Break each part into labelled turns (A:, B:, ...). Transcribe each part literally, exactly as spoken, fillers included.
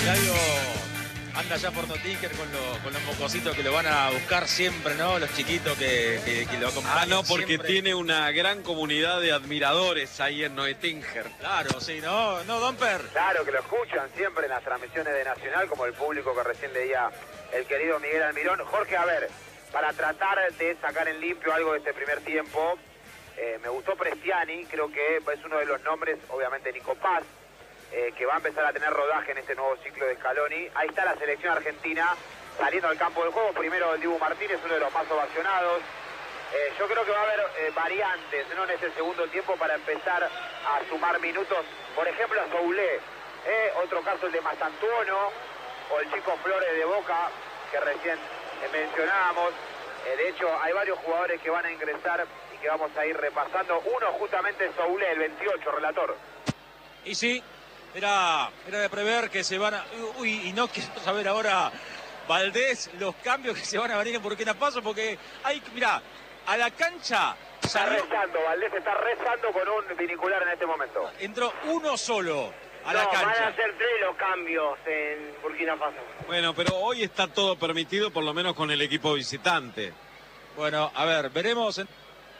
A: Gallo anda ya por Nottingham con, lo, con los mocositos que lo van a buscar siempre, ¿no? Los chiquitos que, que, que lo acompañan.
B: Ah, no, porque
A: siempre.
B: tiene una gran comunidad de admiradores ahí en Nottingham.
A: Claro, sí, ¿no? ¿No, Domper?
C: Claro, que lo escuchan siempre en las transmisiones de Nacional, como el público que recién leía el querido Miguel Almirón. Jorge, a ver, para tratar de sacar en limpio algo de este primer tiempo, eh, me gustó Prestiani, creo que es uno de los nombres, obviamente Nico Paz, eh, que va a empezar a tener rodaje en este nuevo ciclo de Scaloni. Ahí está la selección argentina saliendo al campo del juego. Primero el Dibu Martínez, uno de los más ovacionados. Eh, yo creo que va a haber eh, variantes, ¿no?, en este segundo tiempo para empezar a sumar minutos. Por ejemplo, a Soulé, eh, otro caso el de Mastantuono, o el chico Flores de Boca, que recién eh, mencionábamos. Eh, de hecho, hay varios jugadores que van a ingresar y que vamos a ir repasando. Uno justamente es Soulé, el veintiocho, relator.
A: Y sí, era, era de prever que se van a... Uy, y no quiero saber ahora, Valdés, los cambios que se van a venir en Burkina Faso, porque hay, mirá, a la cancha...
C: Está rezando, Valdés está rezando con un binicular en este momento.
A: Entró uno solo a la
D: no,
A: cancha.
D: van a ser tres los cambios en Burkina Faso.
B: Bueno, pero hoy está todo permitido, por lo menos con el equipo visitante.
A: Bueno, a ver, veremos... En...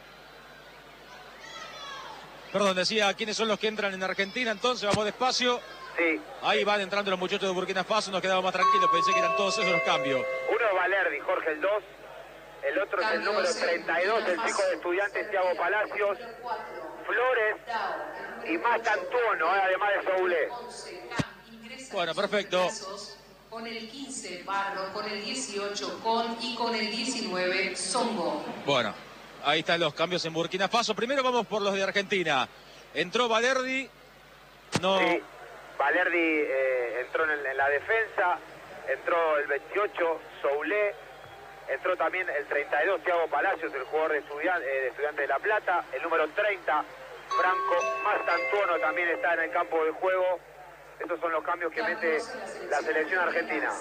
A: Perdón, decía, ¿quiénes son los que entran en Argentina? Entonces, vamos despacio.
C: Sí.
A: Ahí van entrando los muchachos de Burkina Faso, nos quedamos más tranquilos, pensé que eran todos esos los cambios.
C: Uno es Valerdi, Jorge, el dos. El otro es el número treinta y dos, el chico de Estudiantes, Thiago Palacios. Flores y Mastantuono, eh, además de Soulé.
A: Bueno, perfecto.
E: Con el quince, Barro, con el dieciocho, con y con el diecinueve, Songo.
A: Bueno, ahí están los cambios en Burkina Faso. Primero vamos por los de Argentina. Entró Valerdi. No.
C: Sí, Valerdi eh, entró en, en la defensa. Entró el veintiocho, Soulé. Entró también el treinta y dos, Thiago Palacios, el jugador de Estudiantes eh, de, Estudiante de La Plata. El número treinta, Franco Mastantuono, también está en el campo de juego. Estos son los cambios que mete la selección argentina.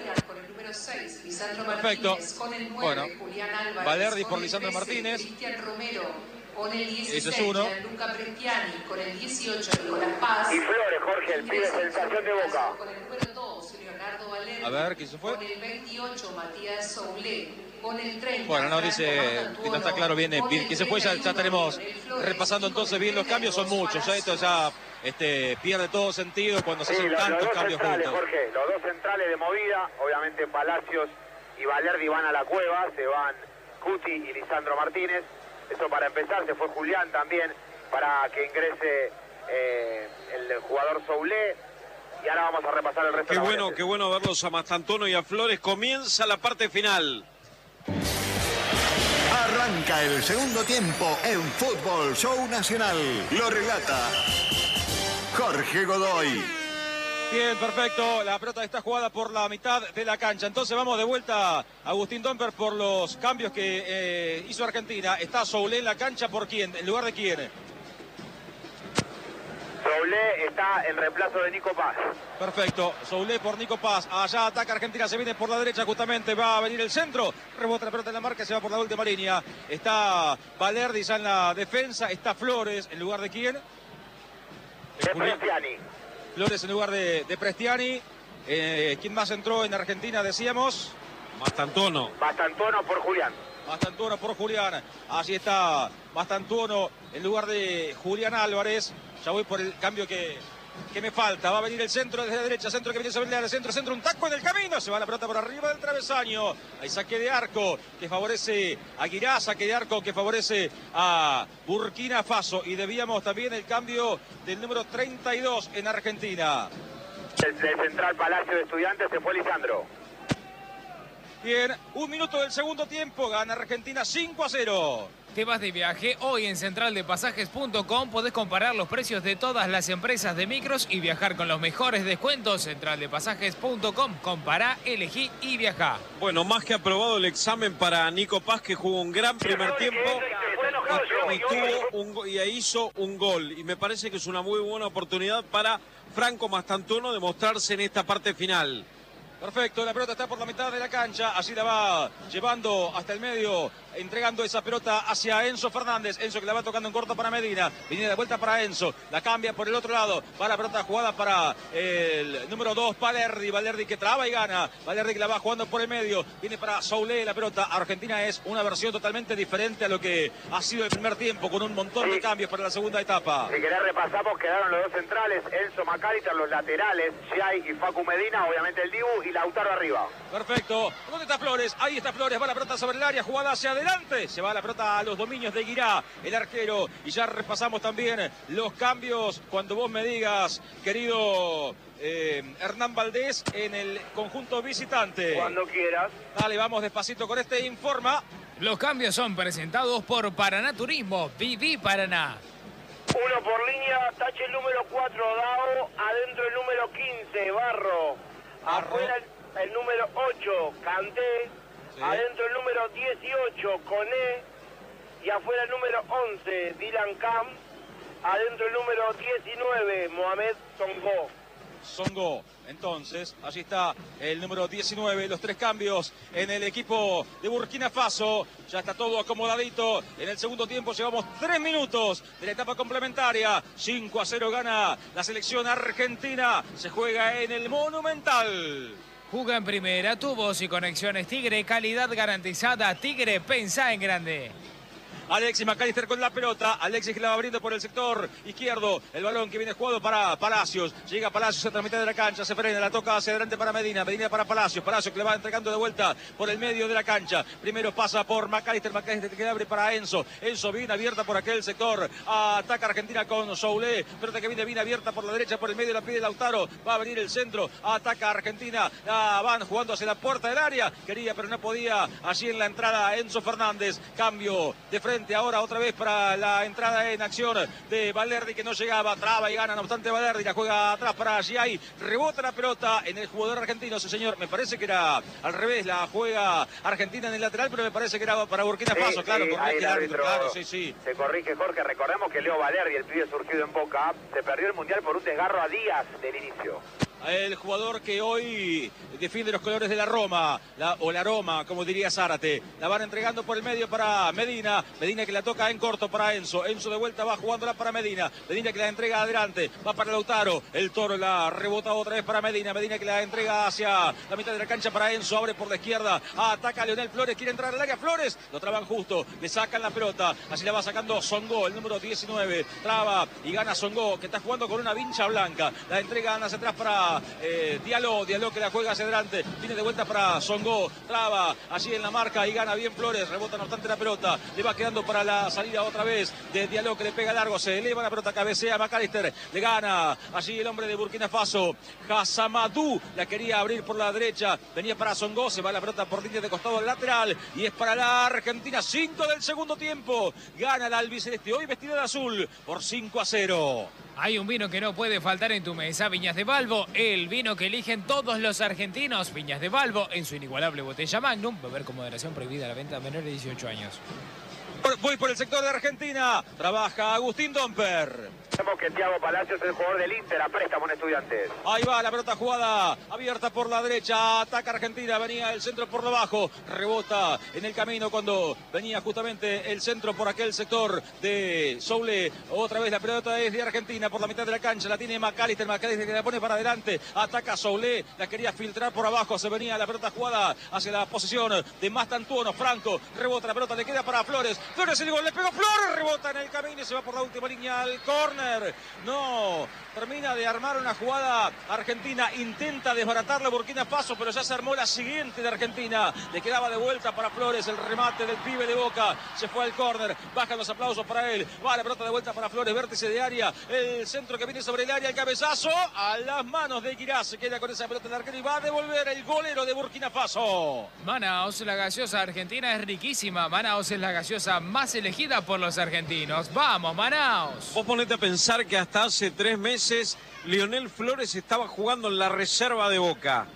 A: Perfecto. Bueno, Valerdi por Lisandro Martínez.
E: Con el dieciséis,
A: ese es uno.
E: Luca Prestiani, con el dieciocho, Nicolás Paz.
C: Y Flores, Jorge, el pibe sensación de Boca.
E: Con el número dos, Leonardo Valerdi.
A: A ver, ¿quién se fue?
E: Con el veintiocho, Matías Soulé. Con el treinta.
A: Bueno, no dice, no está claro bien, bien quién se fue. Ya, ya tenemos repasando entonces bien los cambios, son muchos. Ya esto ya este, pierde todo sentido cuando se
C: sí,
A: hacen
C: los,
A: tantos
C: los dos
A: cambios
C: centrales,
A: juntos.
C: Jorge, los dos centrales de movida, obviamente Palacios y Valerdi van a la cueva, se van Cuti y Lisandro Martínez. Eso para empezar, se fue Julián también para que ingrese eh, el jugador Soulé. Y ahora vamos a repasar el resto
B: Qué
C: de la
B: bueno,
C: variante.
B: qué bueno verlos a Mastantuono y a Flores. Comienza la parte final.
F: Arranca el segundo tiempo en Fútbol Show Nacional. Lo relata Jorge Godoy.
A: Bien, perfecto. La pelota está jugada por la mitad de la cancha. Entonces vamos de vuelta a Agustín Domper por los cambios que eh, hizo Argentina. Está Soulé en la cancha, ¿por quién? ¿En lugar de quién?
C: Soulé está en reemplazo de Nico Paz.
A: Perfecto. Soulé por Nico Paz. Allá ataca Argentina, se viene por la derecha justamente. Va a venir el centro. Rebota la pelota en la marca, se va por la última línea. Está Valerdi ya en la defensa. Está Flores, ¿en lugar de quién?
C: De Prestiani.
A: Flores en lugar de, de Prestiani. Eh, ¿Quién más entró en Argentina, decíamos?
B: Mastantuono.
C: Mastantuono por Julián.
A: Mastantuono por Julián. Allí está Mastantuono en lugar de Julián Álvarez. Ya voy por el cambio que, que me falta. Va a venir el centro desde la derecha. Centro que viene a venir al centro. Centro, un taco en el camino. Se va la pelota por arriba del travesaño. Hay saque de arco que favorece a Guirá. Saque de arco que favorece a Burkina Faso. Y debíamos también el cambio del número treinta y dos en Argentina.
C: El, el central Palacio de Estudiantes se fue Lisandro.
A: Bien, un minuto del segundo tiempo. Gana Argentina cinco a cero.
G: Te vas de viaje. Hoy en central de pasajes punto com podés comparar los precios de todas las empresas de micros y viajar con los mejores descuentos. central de pasajes punto com. Compará, elegí y viajá.
B: Bueno, más que aprobado el examen para Nico Paz, que jugó un gran primer tiempo y, y, tuvo un, y hizo un gol. Y me parece que es una muy buena oportunidad para Franco Mastantuono de mostrarse en esta parte final.
A: Perfecto, la pelota está por la mitad de la cancha, así la va llevando hasta el medio, entregando esa pelota hacia Enzo Fernández. Enzo que la va tocando en corto para Medina, viene de vuelta para Enzo, la cambia por el otro lado, va la pelota jugada para el número dos, Valerdi, Valerdi que traba y gana, Valerdi que la va jugando por el medio, viene para Soule la pelota. Argentina es una versión totalmente diferente a lo que ha sido el primer tiempo, con un montón de cambios para la segunda etapa.
C: Si querés repasamos, quedaron los dos centrales, Enzo McAllister, los laterales, Giai y Facu Medina, obviamente el Dibu y Lautaro arriba.
A: Perfecto. ¿Dónde está Flores? Ahí está Flores, va la pelota sobre el área, jugada hacia adelante, se va la pelota a los dominios de Guirá, el arquero, y ya repasamos también los cambios cuando vos me digas, querido eh, Hernán Valdés, en el conjunto visitante.
D: Cuando quieras.
A: Dale, vamos despacito con este informa.
G: Los cambios son presentados por Paraná Turismo, Viví Paraná.
D: Uno por línea, tache el número cuatro, Dao, adentro el número quince, Barro.
A: Barro.
D: Afuera el, el número ocho, Canté.
A: Sí.
D: Adentro el número dieciocho, Coné. Y afuera el número once, Dylan Camp. Adentro el número diecinueve, Mohamed Songo.
A: Songo. Entonces, allí está el número diecinueve, los tres cambios en el equipo de Burkina Faso. Ya está todo acomodadito. En el segundo tiempo llevamos tres minutos de la etapa complementaria. cinco a cero gana la selección argentina. Se juega en el Monumental.
G: Juega en primera, tubos y conexiones Tigre, calidad garantizada. Tigre, pensá en grande.
A: Alexis McAllister con la pelota, Alexis que la va abriendo por el sector izquierdo, el balón que viene jugado para Palacios, llega Palacios a la mitad de la cancha, se frena, la toca hacia adelante para Medina, Medina para Palacios, Palacios que le va entregando de vuelta por el medio de la cancha, primero pasa por McAllister, McAllister que abre para Enzo, Enzo bien abierta por aquel sector, ataca Argentina con Soule, pelota que viene bien abierta por la derecha, por el medio la pide Lautaro, va a venir el centro, ataca Argentina, la van jugando hacia la puerta del área, quería pero no podía, allí en la entrada Enzo Fernández, cambio de frente. Ahora otra vez para la entrada en acción de Valerdi que no llegaba, traba y gana, no obstante Valerdi la juega atrás para Giai, rebota la pelota en el jugador argentino, sí señor, me parece que era al revés, la juega Argentina en el lateral, pero me parece que era para Burkina Faso,
C: sí,
A: claro,
C: sí,
A: corrige el árbitro,
C: árbitro,
A: claro, sí, sí.
C: Se corrige Jorge, recordemos que Leo Valerdi, el pibe surgido en Boca, se perdió el Mundial por un desgarro a días del inicio.
A: El jugador que hoy defiende los colores de la Roma, la, o la Roma, como diría Zárate. La van entregando por el medio para Medina. Medina que la toca en corto para Enzo. Enzo de vuelta va jugándola para Medina. Medina que la entrega adelante. Va para Lautaro. El Toro la rebota otra vez para Medina. Medina que la entrega hacia la mitad de la cancha para Enzo. Abre por la izquierda. Ataca a Leonel Flores. Quiere entrar al área. Flores. Lo traban justo. Le sacan la pelota. Así la va sacando Songo, el número diecinueve. Traba y gana Songo, que está jugando con una vincha blanca. La entrega hacia atrás para Eh, Diallo, Diallo que la juega hacia adelante, viene de vuelta para Songo, traba allí en la marca y gana bien Flores, rebota no obstante la pelota, le va quedando para la salida otra vez de Diallo que le pega largo, se eleva la pelota, cabecea McAllister, le gana allí el hombre de Burkina Faso, Hasamadou, la quería abrir por la derecha, venía para Songo, se va la pelota por línea de costado lateral y es para la Argentina, cinco del segundo tiempo, gana la albiceleste, hoy vestida de azul por cinco a cero.
G: Hay un vino que no puede faltar en tu mesa, Viñas de Balbo, el vino que eligen todos los argentinos. Viñas de Balbo, en su inigualable botella Magnum, beber con moderación, prohibida la venta a menores de dieciocho años.
A: Voy por el sector de Argentina, trabaja Agustín Domper.
C: Sabemos que Thiago Palacios es el jugador del Inter a préstamo en Estudiantes.
A: Ahí va la pelota jugada, abierta por la derecha, ataca Argentina, venía el centro por debajo, rebota en el camino cuando venía justamente el centro por aquel sector de Soule. Otra vez la pelota es de Argentina por la mitad de la cancha, la tiene McAllister, McAllister que la pone para adelante, ataca Soule, la quería filtrar por abajo, se venía la pelota jugada hacia la posición de Mastantuono, Franco, rebota la pelota, le queda para Flores, Flores el gol, le pegó Flores, rebota en el camino y se va por la última línea al córner. No, termina de armar una jugada Argentina, intenta desbaratarla Burkina Faso, pero ya se armó la siguiente de Argentina, le quedaba de vuelta para Flores, el remate del pibe de Boca, se fue al córner, bajan los aplausos para él, va la pelota de vuelta para Flores, vértice de área, el centro que viene sobre el área, el cabezazo a las manos de Guirá, se queda con esa pelota de arquero y va a devolver el golero de Burkina Faso.
G: Manaos, la gaseosa argentina es riquísima, Manaos es la gaseosa más elegida por los argentinos. ¡Vamos, Manaos!
B: Vos ponete a pensar que hasta hace tres meses Lionel Flores estaba jugando en la reserva de Boca.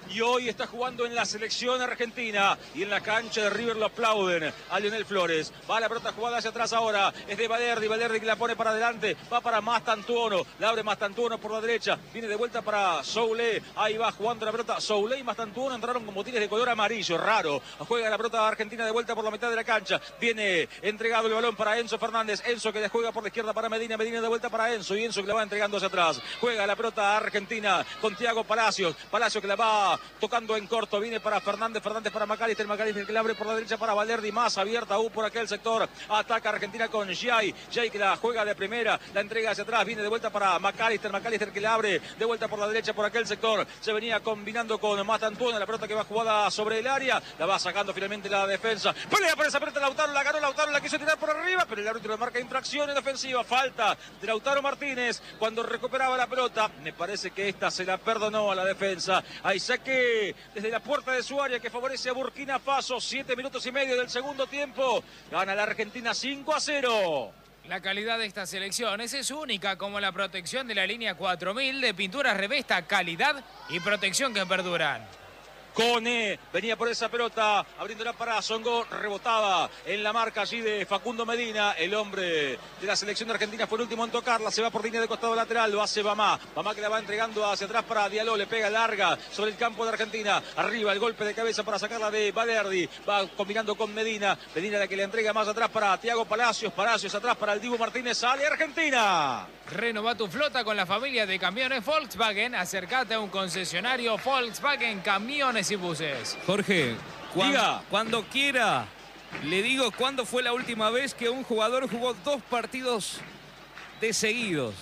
A: y hoy está jugando en la selección argentina y en la cancha de River lo aplauden a Lionel Flores. Va la pelota jugada hacia atrás ahora, es de Valerdi, Valerdi que la pone para adelante, va para Mastantuono, la abre Mastantuono por la derecha, viene de vuelta para Soule, ahí va jugando la pelota, Soule y Mastantuono entraron con botines de color amarillo, raro, juega la pelota argentina de vuelta por la mitad de la cancha, viene entregado el balón para Enzo Fernández, Enzo que le juega por la izquierda para Medina, Medina de vuelta para Enzo y Enzo que la va entregando hacia atrás, juega la pelota argentina con Thiago Palacios, Palacios que la va tocando en corto, viene para Fernández, Fernández para Macalister, Macalister que la abre por la derecha para Valerdi, más abierta aún por aquel sector, ataca Argentina con Jai, Jai que la juega de primera, la entrega hacia atrás, viene de vuelta para Macalister, Macalister que la abre de vuelta por la derecha por aquel sector, se venía combinando con Mastantuono, la pelota que va jugada sobre el área, la va sacando finalmente la defensa, pelea por esa pelota Lautaro, la ganó Lautaro, la quiso tirar por arriba, pero el árbitro le marca infracción en ofensiva, falta de Lautaro Martínez cuando recuperaba la pelota, me parece que esta se la perdonó a la defensa, hay saque desde la puerta de su área que favorece a Burkina Faso, siete minutos y medio del segundo tiempo, gana la Argentina cinco a cero.
G: La calidad de estas selecciones es única, como la protección de la línea cuatro mil de pinturas Revesta, calidad y protección que perduran.
A: Cone venía por esa pelota, abriéndola para Songo, rebotaba en la marca allí de Facundo Medina, el hombre de la selección argentina fue el último en tocarla, se va por línea de costado lateral, lo hace Bamá, Bamá que la va entregando hacia atrás para Diallo, le pega larga sobre el campo de Argentina, arriba el golpe de cabeza para sacarla de Valerdi, va combinando con Medina, Medina la que le entrega más atrás para Thiago Palacios, Palacios atrás para el Dibu Martínez, sale Argentina.
G: Renova tu flota con la familia de camiones Volkswagen, acércate a un concesionario Volkswagen Camiones y Buses.
H: Jorge, cuando,
A: Diga.
H: cuando quiera, le digo cuándo fue la última vez que un jugador jugó dos partidos de seguidos.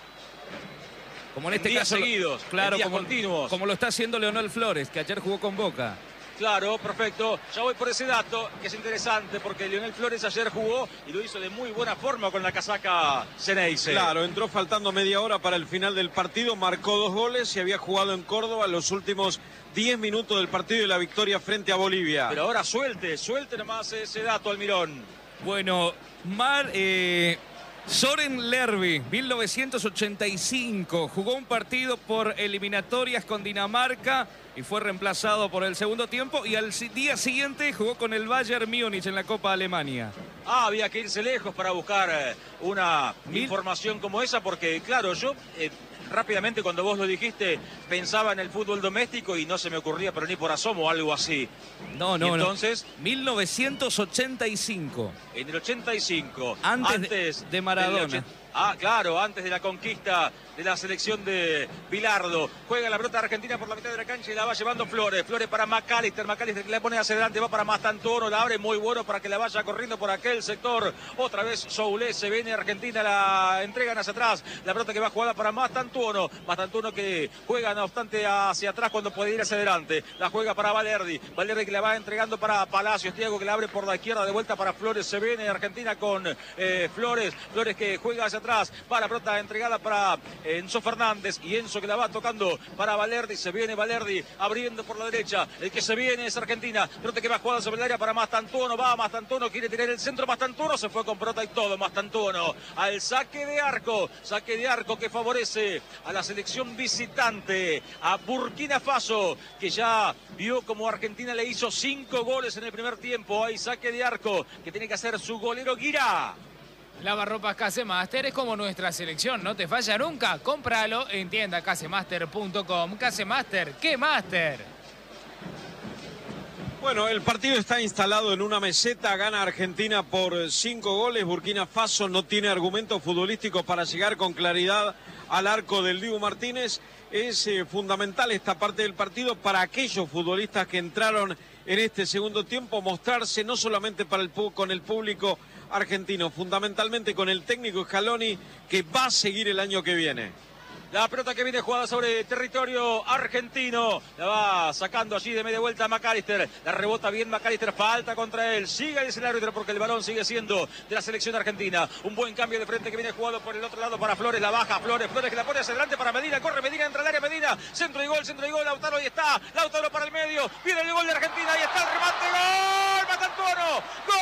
H: Como en este
A: días
H: caso,
A: seguidos,
H: claro,
A: en días
H: como,
A: continuos.
H: como lo está haciendo Leonel Flores, que ayer jugó con Boca.
A: Claro, perfecto. Ya voy por ese dato, que es interesante, porque Lionel Flores ayer jugó y lo hizo de muy buena forma con la casaca Ceneice.
B: Claro, entró faltando media hora para el final del partido, marcó dos goles y había jugado en Córdoba los últimos diez minutos del partido de la victoria frente a Bolivia.
A: Pero ahora suelte, suelte nomás ese dato, Almirón.
H: Bueno, Mar... Eh... Soren Lerby, mil novecientos ochenta y cinco, jugó un partido por eliminatorias con Dinamarca y fue reemplazado por el segundo tiempo y al día siguiente jugó con el Bayern Múnich en la Copa Alemania.
A: Ah, había que irse lejos para buscar eh, una
H: Mil...
A: información como esa, porque claro, yo eh, rápidamente cuando vos lo dijiste pensaba en el fútbol doméstico y no se me ocurría, pero ni por asomo, algo así.
H: No, no,
A: y entonces,
H: no. mil novecientos ochenta y cinco.
A: En el ochenta y cinco.
H: Antes,
A: antes
H: de, de Maradona.
A: Ah, claro, antes de la conquista de la selección de Bilardo. Juega la pelota argentina por la mitad de la cancha y la va llevando Flores. Flores para Macalister. Macalister que la pone hacia adelante, va para Mastantuono. La abre muy bueno para que la vaya corriendo por aquel sector. Otra vez Soule, se viene Argentina, la entregan hacia atrás. La pelota que va jugada para Mastantuono. Mastantuono que juega, no obstante, hacia atrás cuando puede ir hacia adelante. La juega para Valerdi. Valerdi que la va entregando para Palacios. Thiago que la abre por la izquierda, de vuelta para Flores. Se viene Argentina con eh, Flores. Flores que juega hacia atrás, va la pelota entregada para Enzo Fernández y Enzo que la va tocando para Valerdi, se viene Valerdi abriendo por la derecha, el que se viene es Argentina, pelota que va jugada sobre el área para Mastantuono, va Mastantuono, quiere tirar el centro, Mastantuono se fue con pelota y todo, Mastantuono al saque de arco, saque de arco que favorece a la selección visitante, a Burkina Faso, que ya vio como Argentina le hizo cinco goles en el primer tiempo, hay saque de arco que tiene que hacer su golero Guira.
G: Lavarropas Casemaster es como nuestra selección, no te falla nunca. Cómpralo en tienda casemaster punto com. Casemaster, ¿qué máster?
B: Bueno, el partido está instalado en una meseta, gana Argentina por cinco goles. Burkina Faso no tiene argumentos futbolísticos para llegar con claridad al arco del Dibu Martínez. Es eh, fundamental esta parte del partido para aquellos futbolistas que entraron en este segundo tiempo, mostrarse no solamente para el, con el público argentino, fundamentalmente con el técnico Scaloni, que va a seguir el año que viene.
A: La pelota que viene jugada sobre territorio argentino. La va sacando allí de media vuelta Macalister. La rebota bien Macalister. Falta contra él. Sigue, dice el árbitro, porque el balón sigue siendo de la selección argentina. Un buen cambio de frente que viene jugado por el otro lado para Flores. La baja Flores. Flores que la pone hacia adelante para Medina. Corre Medina, entra al área Medina. Centro y gol, centro y gol. Lautaro, ahí está. Lautaro para el medio. Viene el gol de Argentina. Ahí está el remate. ¡Gol! Mastantuono. ¡Gol!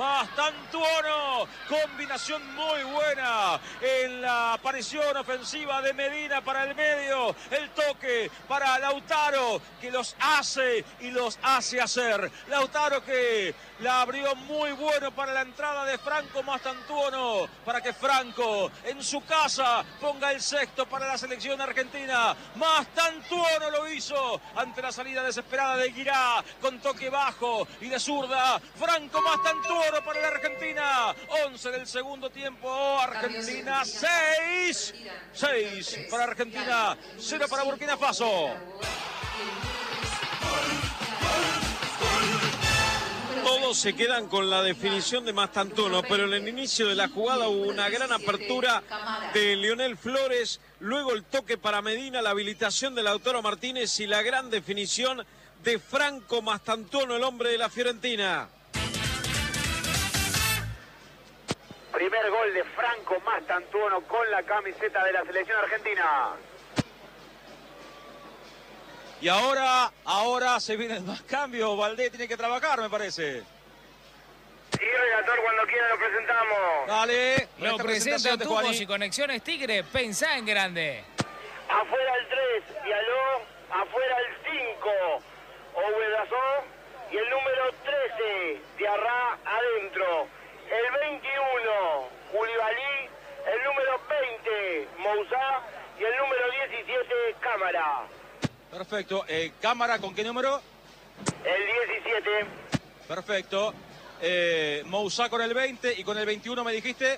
A: Mastantuono, combinación muy buena en la aparición ofensiva de Medina para el medio, el toque para Lautaro que los hace y los hace hacer. Lautaro que la abrió muy bueno para la entrada de Franco Mastantuono, para que Franco en su casa ponga el sexto para la selección argentina. Mastantuono lo hizo ante la salida desesperada de Guirá con toque bajo y de zurda. Franco Mastantuono para la Argentina. once del segundo tiempo. Argentina seis. seis para Argentina. cero para Burkina Faso.
B: Todos se quedan con la definición de Mastantuono, pero en el inicio de la jugada hubo una gran apertura de Lionel Flores, luego el toque para Medina, la habilitación de Lautaro Martínez y la gran definición de Franco Mastantuono, el hombre de la Fiorentina.
C: Primer gol de Franco Mastantuono con la camiseta de la selección argentina.
A: Y ahora, ahora se vienen más cambios. Valdés tiene que trabajar, me parece.
D: Sí, relator, cuando quiera lo presentamos.
A: Dale.
G: Lo presenta Tubos y Conexiones Tigre. Pensá en grande.
D: Afuera el tres, Diallo. Afuera el cinco, Ovedazó. Y el número trece, Diarra, adentro. El veintiuno, Julibalí. El número veinte, Mousá. Y el número diecisiete, Cámara.
A: Perfecto. Eh, ¿Cámara con qué número?
D: El diecisiete.
A: Perfecto. Eh, Mousá con el veinte y con el veintiuno me dijiste.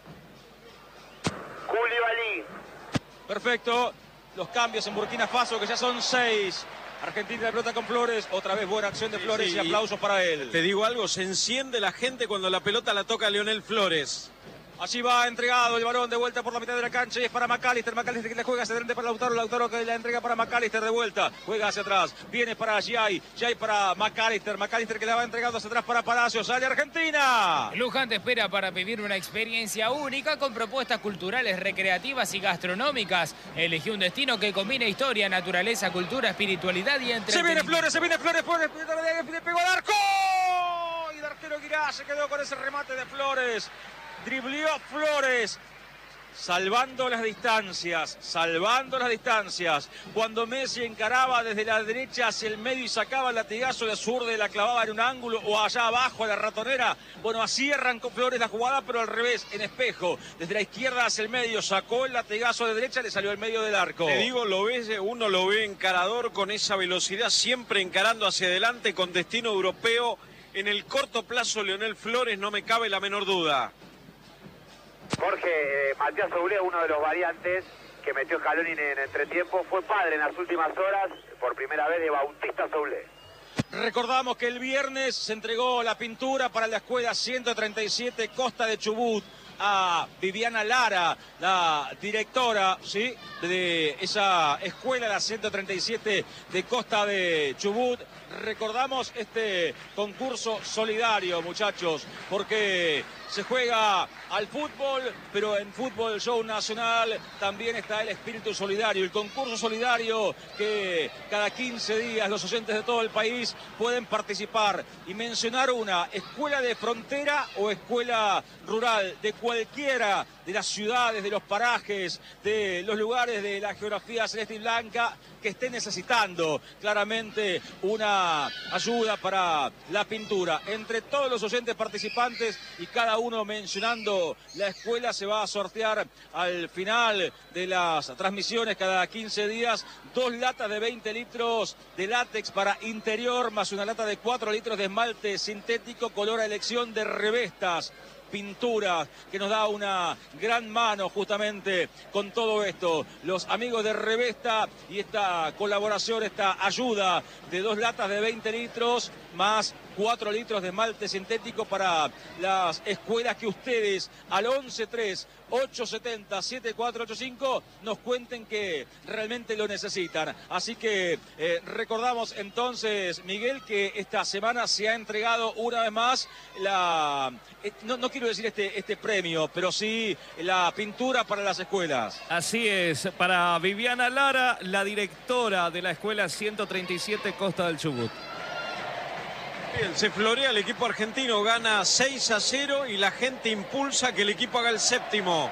D: Julibalí.
A: Perfecto. Los cambios en Burkina Faso, que ya son seis. Argentina de pelota con Flores. Otra vez buena acción de Flores, sí, y aplausos para él.
B: Te digo algo, se enciende la gente cuando la pelota la toca Lionel Flores.
A: Allí va entregado el balón de vuelta por la mitad de la cancha y es para McAllister. McAllister que le juega hacia adelante para Lautaro. Lautaro que la entrega para McAllister de vuelta. Juega hacia atrás. Viene para Giai. Giai para McAllister. McAllister que la va entregando hacia atrás para Palacios. ¡Sale Argentina!
G: Luján te espera para vivir una experiencia única con propuestas culturales, recreativas y gastronómicas. Elegí un destino que combine historia, naturaleza, cultura, espiritualidad y entretenimiento.
A: Se viene Flores, se viene Flores. Flores le pegó al arco. Y el arquero Guirá se quedó con ese remate de Flores. Driblió Flores, salvando las distancias, salvando las distancias. Cuando Messi encaraba desde la derecha hacia el medio y sacaba el latigazo de zurda y la clavaba en un ángulo o allá abajo a la ratonera. Bueno, así arrancó Flores la jugada, pero al revés, en espejo. Desde la izquierda hacia el medio, sacó el latigazo de derecha, le salió al medio del arco.
B: Te digo, lo ves, uno lo ve encarador con esa velocidad, siempre encarando hacia adelante con destino europeo. En el corto plazo, Lionel Flores, no me cabe la menor duda.
C: Jorge, eh, Matías Soule, uno de los variantes que metió Scaloni en, en entretiempo, fue padre en las últimas horas, por primera vez, de Bautista Soule.
A: Recordamos que el viernes se entregó la pintura para la escuela ciento treinta y siete Costa de Chubut a Viviana Lara, la directora, ¿sí?, de esa escuela, la ciento treinta y siete de Costa de Chubut. Recordamos este concurso solidario, muchachos, porque se juega al fútbol, pero en Fútbol Show Nacional también está el espíritu solidario, el concurso solidario que cada quince días los oyentes de todo el país pueden participar y mencionar una escuela de frontera o escuela rural de cualquiera de las ciudades, de los parajes, de los lugares de la geografía celeste y blanca que esté necesitando claramente una ayuda para la pintura. Entre todos los oyentes participantes y cada uno mencionando la escuela, se va a sortear al final de las transmisiones cada quince días dos latas de veinte litros de látex para interior más una lata de cuatro litros de esmalte sintético color a elección de Revestas Pinturas, que nos da una gran mano justamente con todo esto. Los amigos de Revesta y esta colaboración, esta ayuda de dos latas de veinte litros más cuatro litros de esmalte sintético para las escuelas que ustedes al once tres ocho siete cero siete cuatro ocho cinco nos cuenten que realmente lo necesitan. Así que eh, recordamos entonces, Miguel, que esta semana se ha entregado una vez más la, eh, no, no quiero decir este, este premio, pero sí la pintura para las escuelas.
H: Así es, para Viviana Lara, la directora de la escuela ciento treinta y siete Costa del Chubut.
B: Bien, se florea el equipo argentino, gana seis a cero y la gente impulsa que el equipo haga el séptimo.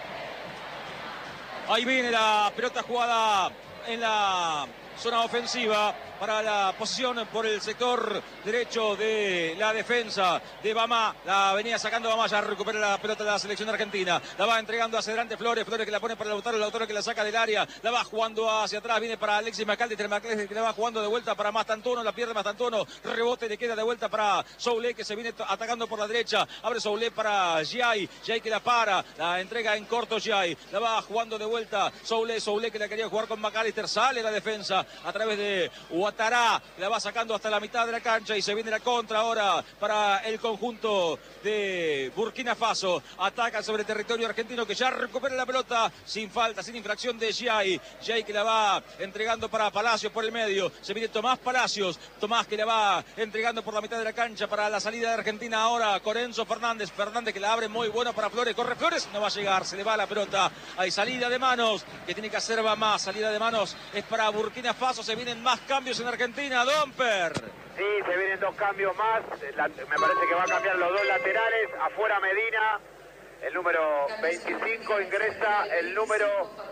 A: Ahí viene la pelota jugada en la zona ofensiva para la posición por el sector derecho de la defensa de Bamá. La venía sacando Bamá, ya recupera la pelota de la selección argentina. La va entregando hacia adelante Flores, Flores que la pone para Lautaro, Lautaro que la saca del área. La va jugando hacia atrás, viene para Alexis McAllister, McAllister que la va jugando de vuelta para Mastantuono, la pierde Mastantuono, rebote, le queda de vuelta para Soulé que se viene atacando por la derecha. Abre Soulé para Giai, Giai que la para, la entrega en corto Giai. La va jugando de vuelta Soulé, Soulé que la quería jugar con McAllister, sale la defensa a través de Ouattara, la va sacando hasta la mitad de la cancha y se viene la contra ahora para el conjunto de Burkina Faso. Ataca sobre el territorio argentino que ya recupera la pelota sin falta, sin infracción de Giai. Giai que la va entregando para Palacios por el medio. Se viene Tomás Palacios, Tomás que la va entregando por la mitad de la cancha para la salida de Argentina ahora con Enzo Fernández. Fernández que la abre muy bueno para Flores, corre Flores, no va a llegar, se le va la pelota. Hay salida de manos que tiene que hacer va más, salida de manos es para Burkina Faso. Se vienen más cambios en Argentina, Domper.
C: Sí, se vienen dos cambios más. La, me parece que va a cambiar los dos laterales. Afuera Medina, el número veinticinco, ingresa el número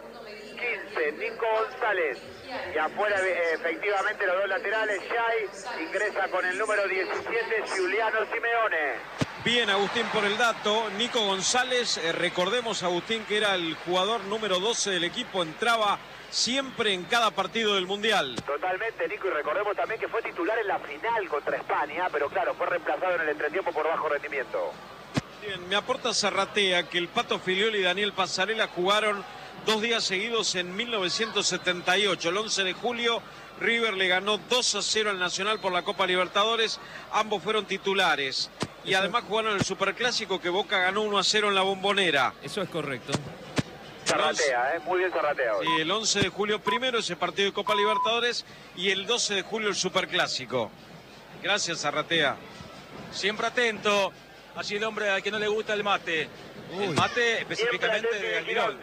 C: quince, Nico González. Y afuera eh, efectivamente los dos laterales, Giai ingresa con el número diecisiete, Giuliano Simeone.
B: Bien, Agustín, por el dato. Nico González, eh, recordemos, Agustín, que era el jugador número doce del equipo, entraba siempre en cada partido del Mundial.
C: Totalmente, Nico, y recordemos también que fue titular en la final contra España, pero claro, fue reemplazado en el entretiempo por bajo rendimiento.
B: Bien, me aporta Zarratea que el Pato Filioli y Daniel Pasarela jugaron dos días seguidos en mil novecientos setenta y ocho. El once de julio, River le ganó dos a cero al Nacional por la Copa Libertadores. Ambos fueron titulares. Y
H: Eso...
B: además jugaron el Superclásico que Boca ganó uno a cero en la Bombonera.
H: Eso es correcto.
C: Zarratea, ¿eh? Muy bien Zarratea hoy.
B: Sí, el once de julio primero ese partido de Copa Libertadores y el doce de julio el Superclásico. Gracias, Zarratea.
A: Siempre atento. Allí el hombre al que no le gusta el mate. Uy. El mate específicamente de Almirón.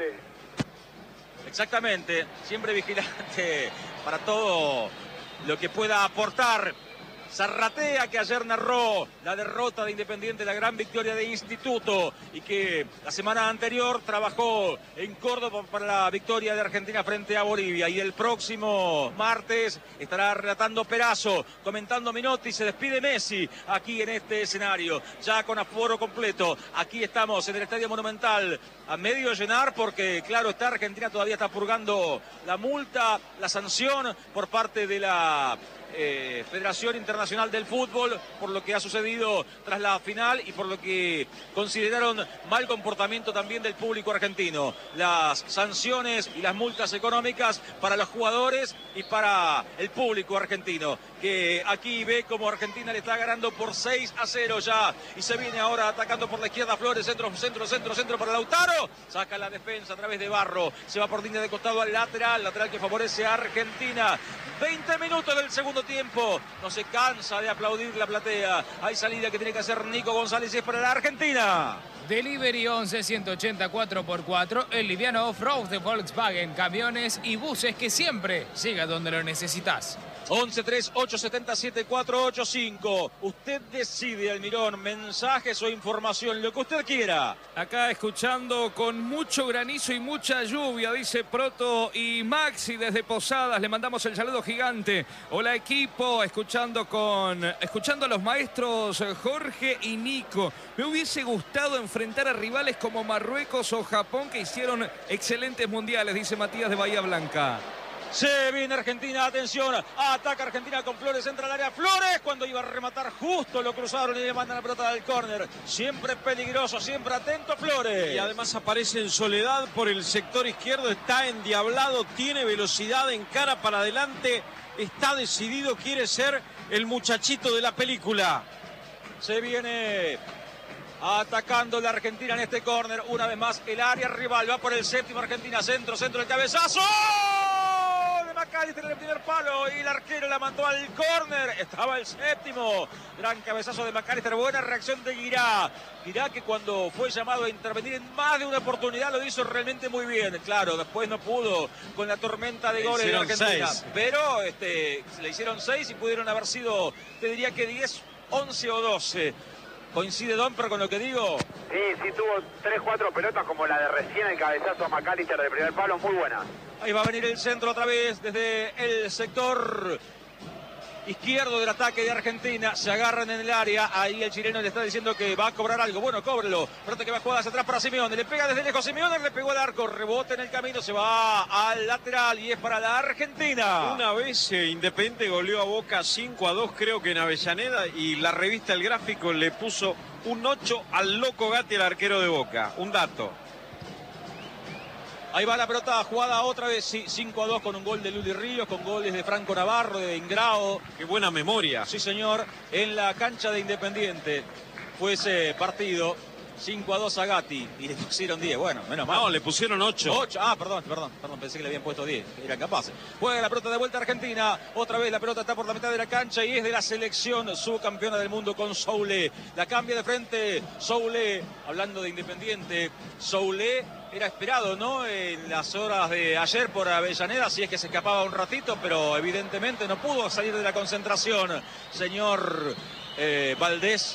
A: Exactamente. Siempre vigilante para todo lo que pueda aportar. Zarratea, que ayer narró la derrota de Independiente, la gran victoria de Instituto, y que la semana anterior trabajó en Córdoba para la victoria de Argentina frente a Bolivia. Y el próximo martes estará relatando Perazo, comentando Minotti. Se despide Messi aquí en este escenario, ya con aforo completo. Aquí estamos en el Estadio Monumental, a medio llenar, porque claro está, Argentina todavía está purgando la multa, la sanción por parte de la Eh, Federación Internacional del Fútbol por lo que ha sucedido tras la final y por lo que consideraron mal comportamiento también del público argentino. Las sanciones y las multas económicas para los jugadores y para el público argentino, que aquí ve como Argentina le está ganando por seis a cero ya, y se viene ahora atacando por la izquierda Flores, centro, centro, centro, centro para Lautaro, saca la defensa a través de Barro, se va por línea de costado al lateral, lateral que favorece a Argentina. veinte minutos del segundo tiempo, no se cansa de aplaudir la platea. Hay salida que tiene que hacer Nico González y es para la Argentina.
G: Delivery once, ciento ochenta, cuatro por cuatro, el liviano off-road de Volkswagen, camiones y buses que siempre llega donde lo necesitas.
A: once, tres, ocho, siete, siete, cuatro, ocho, cinco. Usted decide, Almirón, mensajes o información, lo que usted quiera.
H: Acá escuchando con mucho granizo y mucha lluvia, dice Proto y Maxi desde Posadas. Le mandamos el saludo gigante. Hola equipo, escuchando con escuchando a los maestros Jorge y Nico. Me hubiese gustado enfrentar a rivales como Marruecos o Japón, que hicieron excelentes mundiales, dice Matías de Bahía Blanca.
A: Se viene Argentina, atención, ataca Argentina con Flores, entra al área Flores, cuando iba a rematar justo lo cruzaron y le mandan la pelota al córner. Siempre peligroso, siempre atento Flores.
B: Y además aparece en soledad por el sector izquierdo, está endiablado, tiene velocidad, encara para adelante, está decidido, quiere ser el muchachito de la película.
A: Se viene atacando la Argentina en este córner, una vez más el área rival, va por el séptimo Argentina, centro, centro, el cabezazo de McAllister en el primer palo y el arquero la mandó al córner. Estaba el séptimo, gran cabezazo de McAllister, buena reacción de Guirá. Guirá, que cuando fue llamado a intervenir en más de una oportunidad lo hizo realmente muy bien. Claro, después no pudo con la tormenta de goles de Argentina, seis. Pero este, le hicieron seis y pudieron haber sido, te diría que diez once o doce. ¿Coincide Domper con lo que digo?
C: Sí, sí, tuvo tres, cuatro pelotas como la de recién, el cabezazo a McAllister del primer palo, muy buena.
A: Ahí va a venir el centro otra vez desde el sector izquierdo del ataque de Argentina. Se agarran en el área. Ahí el chileno le está diciendo que va a cobrar algo. Bueno, cóbrelo. Pelota que va a jugar hacia atrás para Simeone. Le pega desde lejos Simeone, le pegó al arco. Rebota en el camino, se va al lateral y es para la Argentina.
B: Una vez eh, Independiente goleó a Boca cinco a dos, creo que en Avellaneda, y la revista El Gráfico le puso un ocho al Loco Gatti, el arquero de Boca. Un dato.
A: Ahí va la pelota jugada otra vez, sí, cinco a dos con un gol de Luli Ríos, con goles de Franco Navarro, de Ingrao.
B: Qué buena memoria.
A: Sí, señor, en la cancha de Independiente fue ese partido. cinco a dos a Gatti y le pusieron diez. Bueno, menos mal.
B: No, le pusieron ocho.
A: ocho. Ah, perdón, perdón, perdón, pensé que le habían puesto diez. Eran capaces. Juega la pelota de vuelta a Argentina. Otra vez la pelota está por la mitad de la cancha y es de la selección subcampeona del mundo con Soule. La cambia de frente Soule. Hablando de Independiente, Soule era esperado, ¿no? En las horas de ayer por Avellaneda, si es que se escapaba un ratito, pero evidentemente no pudo salir de la concentración. Señor eh, Valdés.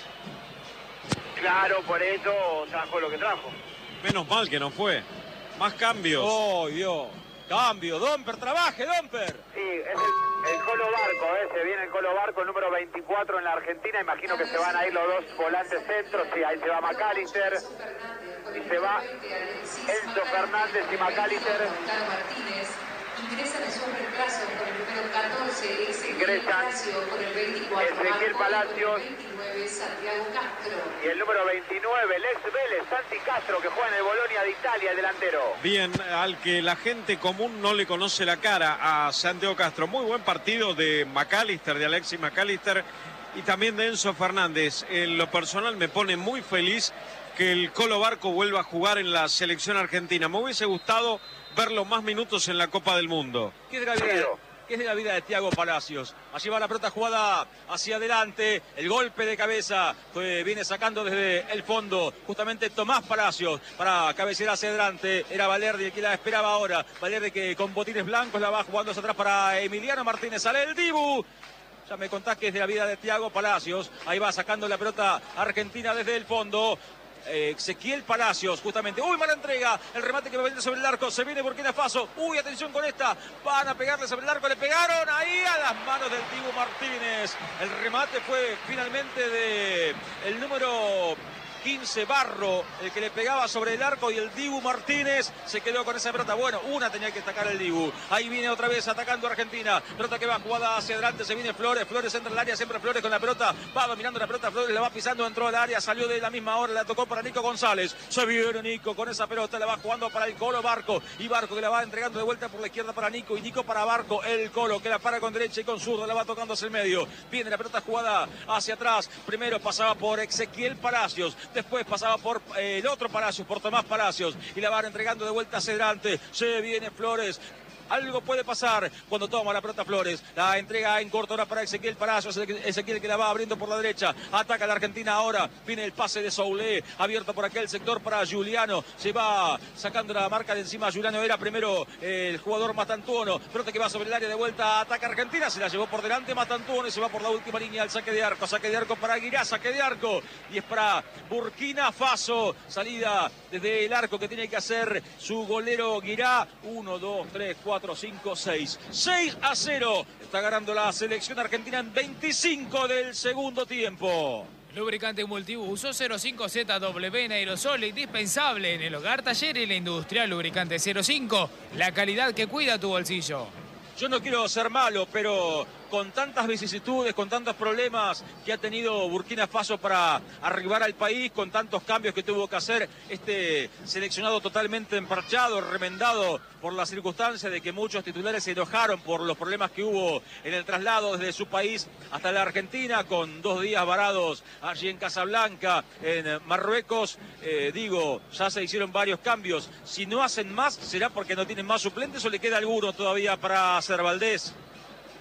C: Claro, por eso trajo lo que trajo.
B: Menos mal que no fue. Más cambios.
A: Oh, Dios. Cambio. Domper, trabaje, Domper.
C: Sí, es el, el Colo Barco, ¿eh? Se viene el Colo Barco, el número veinticuatro en la Argentina. Imagino que se van a ir los dos volantes centros. Sí, ahí se va McAllister. Y se va Enzo Fernández y McAllister.
E: Ingresan en su reemplazo con el número catorce, Ezequiel
C: Ingresan
E: Palacio, con el veinticuatro,
C: Ezequiel Palacios,
E: veintinueve, Santiago Castro.
C: y el número veintinueve, Lex Vélez, Santi Castro, que juega en el Bolonia de Italia, el delantero.
B: Bien, al que la gente común no le conoce la cara, a Santiago Castro. Muy buen partido de McAllister, de Alexis McAllister, y también de Enzo Fernández. En lo personal me pone muy feliz que el Colo Barco vuelva a jugar en la selección argentina. Me hubiese gustado verlo más minutos en la Copa del Mundo.
A: ¿Qué es de la vida, qué es de, la vida de Thiago Palacios? Allí va la pelota jugada hacia adelante, el golpe de cabeza que viene sacando desde el fondo justamente Tomás Palacios para cabecear hacia adelante. Era Valerdi el que la esperaba ahora. Valerdi que con botines blancos la va jugando hacia atrás para Emiliano Martínez. Sale el Dibu. Ya me contás que es de la vida de Thiago Palacios. Ahí va sacando la pelota Argentina desde el fondo. Eh, Ezequiel Palacios, justamente. Uy, mala entrega. El remate que va a venir sobre el arco. Se viene Burkina Faso. Uy, atención con esta. Van a pegarle sobre el arco. Le pegaron ahí a las manos del Dibu Martínez. El remate fue finalmente de el número quince, Barro, el que le pegaba sobre el arco, y el Dibu Martínez se quedó con esa pelota. Bueno, una tenía que atacar el Dibu. Ahí viene otra vez atacando Argentina. Pelota que va jugada hacia adelante. Se viene Flores. Flores entra al área. Siempre Flores con la pelota. Va dominando la pelota. Flores la va pisando. Entró al área. Salió de la misma hora. La tocó para Nico González. Se viene Nico con esa pelota. La va jugando para el Colo Barco. Y Barco que la va entregando de vuelta por la izquierda para Nico. Y Nico para Barco. El Colo que la para con derecha y con zurda. La va tocando hacia el medio. Viene la pelota jugada hacia atrás. Primero pasaba por Ezequiel Palacios. Después pasaba por eh, el otro Palacios, por Tomás Palacios, y la van entregando de vuelta hacia adelante. Se viene Flores. Algo puede pasar cuando toma la pelota Flores. La entrega en corto ahora para Ezequiel Palacios. Ezequiel que la va abriendo por la derecha. Ataca la Argentina ahora. Viene el pase de Soule. Abierto por aquel sector para Giuliano. Se va sacando la marca de encima. Giuliano era primero eh, el jugador Mastantuono. Pelota que va sobre el área de vuelta. Ataca Argentina. Se la llevó por delante Mastantuono y se va por la última línea al saque de arco. Saque de arco para Aguirá. Saque de arco. Y es para Burkina Faso. Salida desde el arco que tiene que hacer su golero Aguirá. uno, dos, tres, cuatro, cinco, seis. seis a cero. Está ganando la selección argentina en veinticinco del segundo tiempo.
G: Lubricante multiuso cero cinco Z W en aerosol, indispensable en el hogar, taller y la industria. Lubricante cero cinco, la calidad que cuida tu bolsillo.
A: Yo no quiero ser malo, pero con tantas vicisitudes, con tantos problemas que ha tenido Burkina Faso para arribar al país, con tantos cambios que tuvo que hacer, este seleccionado totalmente emparchado, remendado por la circunstancia de que muchos titulares se enojaron por los problemas que hubo en el traslado desde su país hasta la Argentina, con dos días varados allí en Casablanca, en Marruecos. Eh, digo, ya se hicieron varios cambios. Si no hacen más, ¿será porque no tienen más suplentes o le queda alguno todavía para hacer Valdés?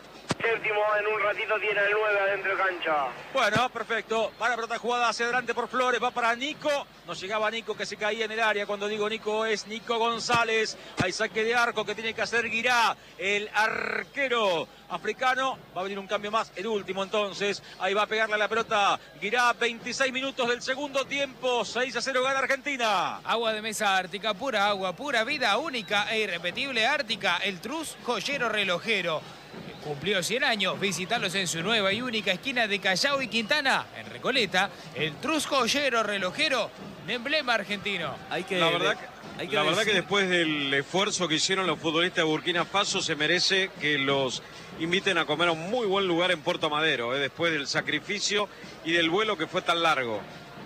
D: séptimo en un ratito tiene el nueve adentro de cancha.
A: Bueno, perfecto. Va la pelota jugada hacia adelante por Flores. Va para Nico. No llegaba Nico, que se caía en el área. Cuando digo Nico es Nico González. Hay saque de arco que tiene que hacer Guirá, el arquero africano. Va a venir un cambio más, el último entonces. Ahí va a pegarle a la pelota Guirá. veintiséis minutos del segundo tiempo. seis a cero gana Argentina.
G: Agua de mesa Ártica, pura agua, pura vida, única e irrepetible Ártica. El Trus Joyero Relojero. Cumplió cien años, visitarlos en su nueva y única esquina de Callao y Quintana, en Recoleta. El Trus Joyero Relojero, un emblema argentino.
B: Hay que, la verdad, hay que, la verdad que después del esfuerzo que hicieron los futbolistas de Burkina Faso, se merece que los inviten a comer a un muy buen lugar en Puerto Madero, eh, después del sacrificio y del vuelo que fue tan largo.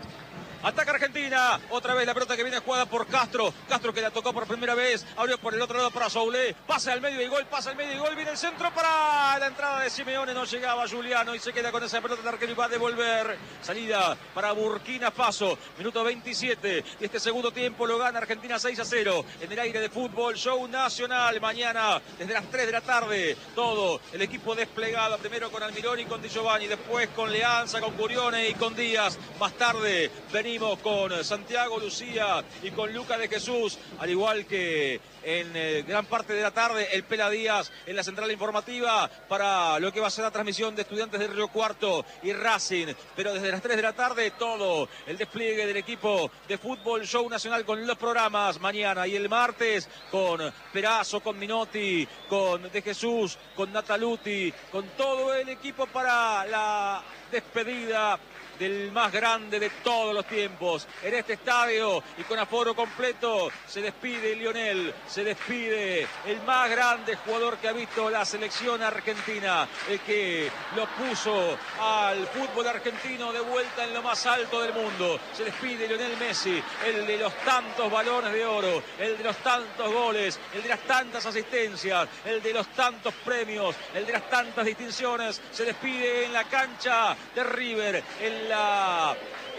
A: Ataca Argentina, otra vez la pelota que viene jugada por Castro, Castro que la tocó por primera vez, abrió por el otro lado para Soule, pasa al medio y gol, pasa al medio y gol, viene el centro para la entrada de Simeone, no llegaba Juliano y se queda con esa pelota de arquero y va a devolver, salida para Burkina Faso, minuto veintisiete, y este segundo tiempo lo gana Argentina seis a cero, en el aire de Fútbol Show Nacional, mañana desde las tres de la tarde, todo el equipo desplegado, primero con Almirón y con Di Giovanni, después con Leanza, con Curione y con Díaz, más tarde venimos con Santiago Lucía y con Lucas de Jesús, al igual que en eh, gran parte de la tarde el Pela Díaz en la central informativa para lo que va a ser la transmisión de Estudiantes de Río Cuarto y Racing, pero desde las tres de la tarde todo el despliegue del equipo de Fútbol Show Nacional con los programas mañana y el martes con Perazo, con Minotti, con De Jesús, con Nataluti, con todo el equipo para la despedida del más grande de todos los tiempos en este estadio y con aforo completo. Se despide Lionel, se despide el más grande jugador que ha visto la selección argentina, el que lo puso al fútbol argentino de vuelta en lo más alto del mundo. Se despide Lionel Messi, el de los tantos balones de oro, el de los tantos goles, el de las tantas asistencias, el de los tantos premios, el de las tantas distinciones. Se despide en la cancha de River, en la,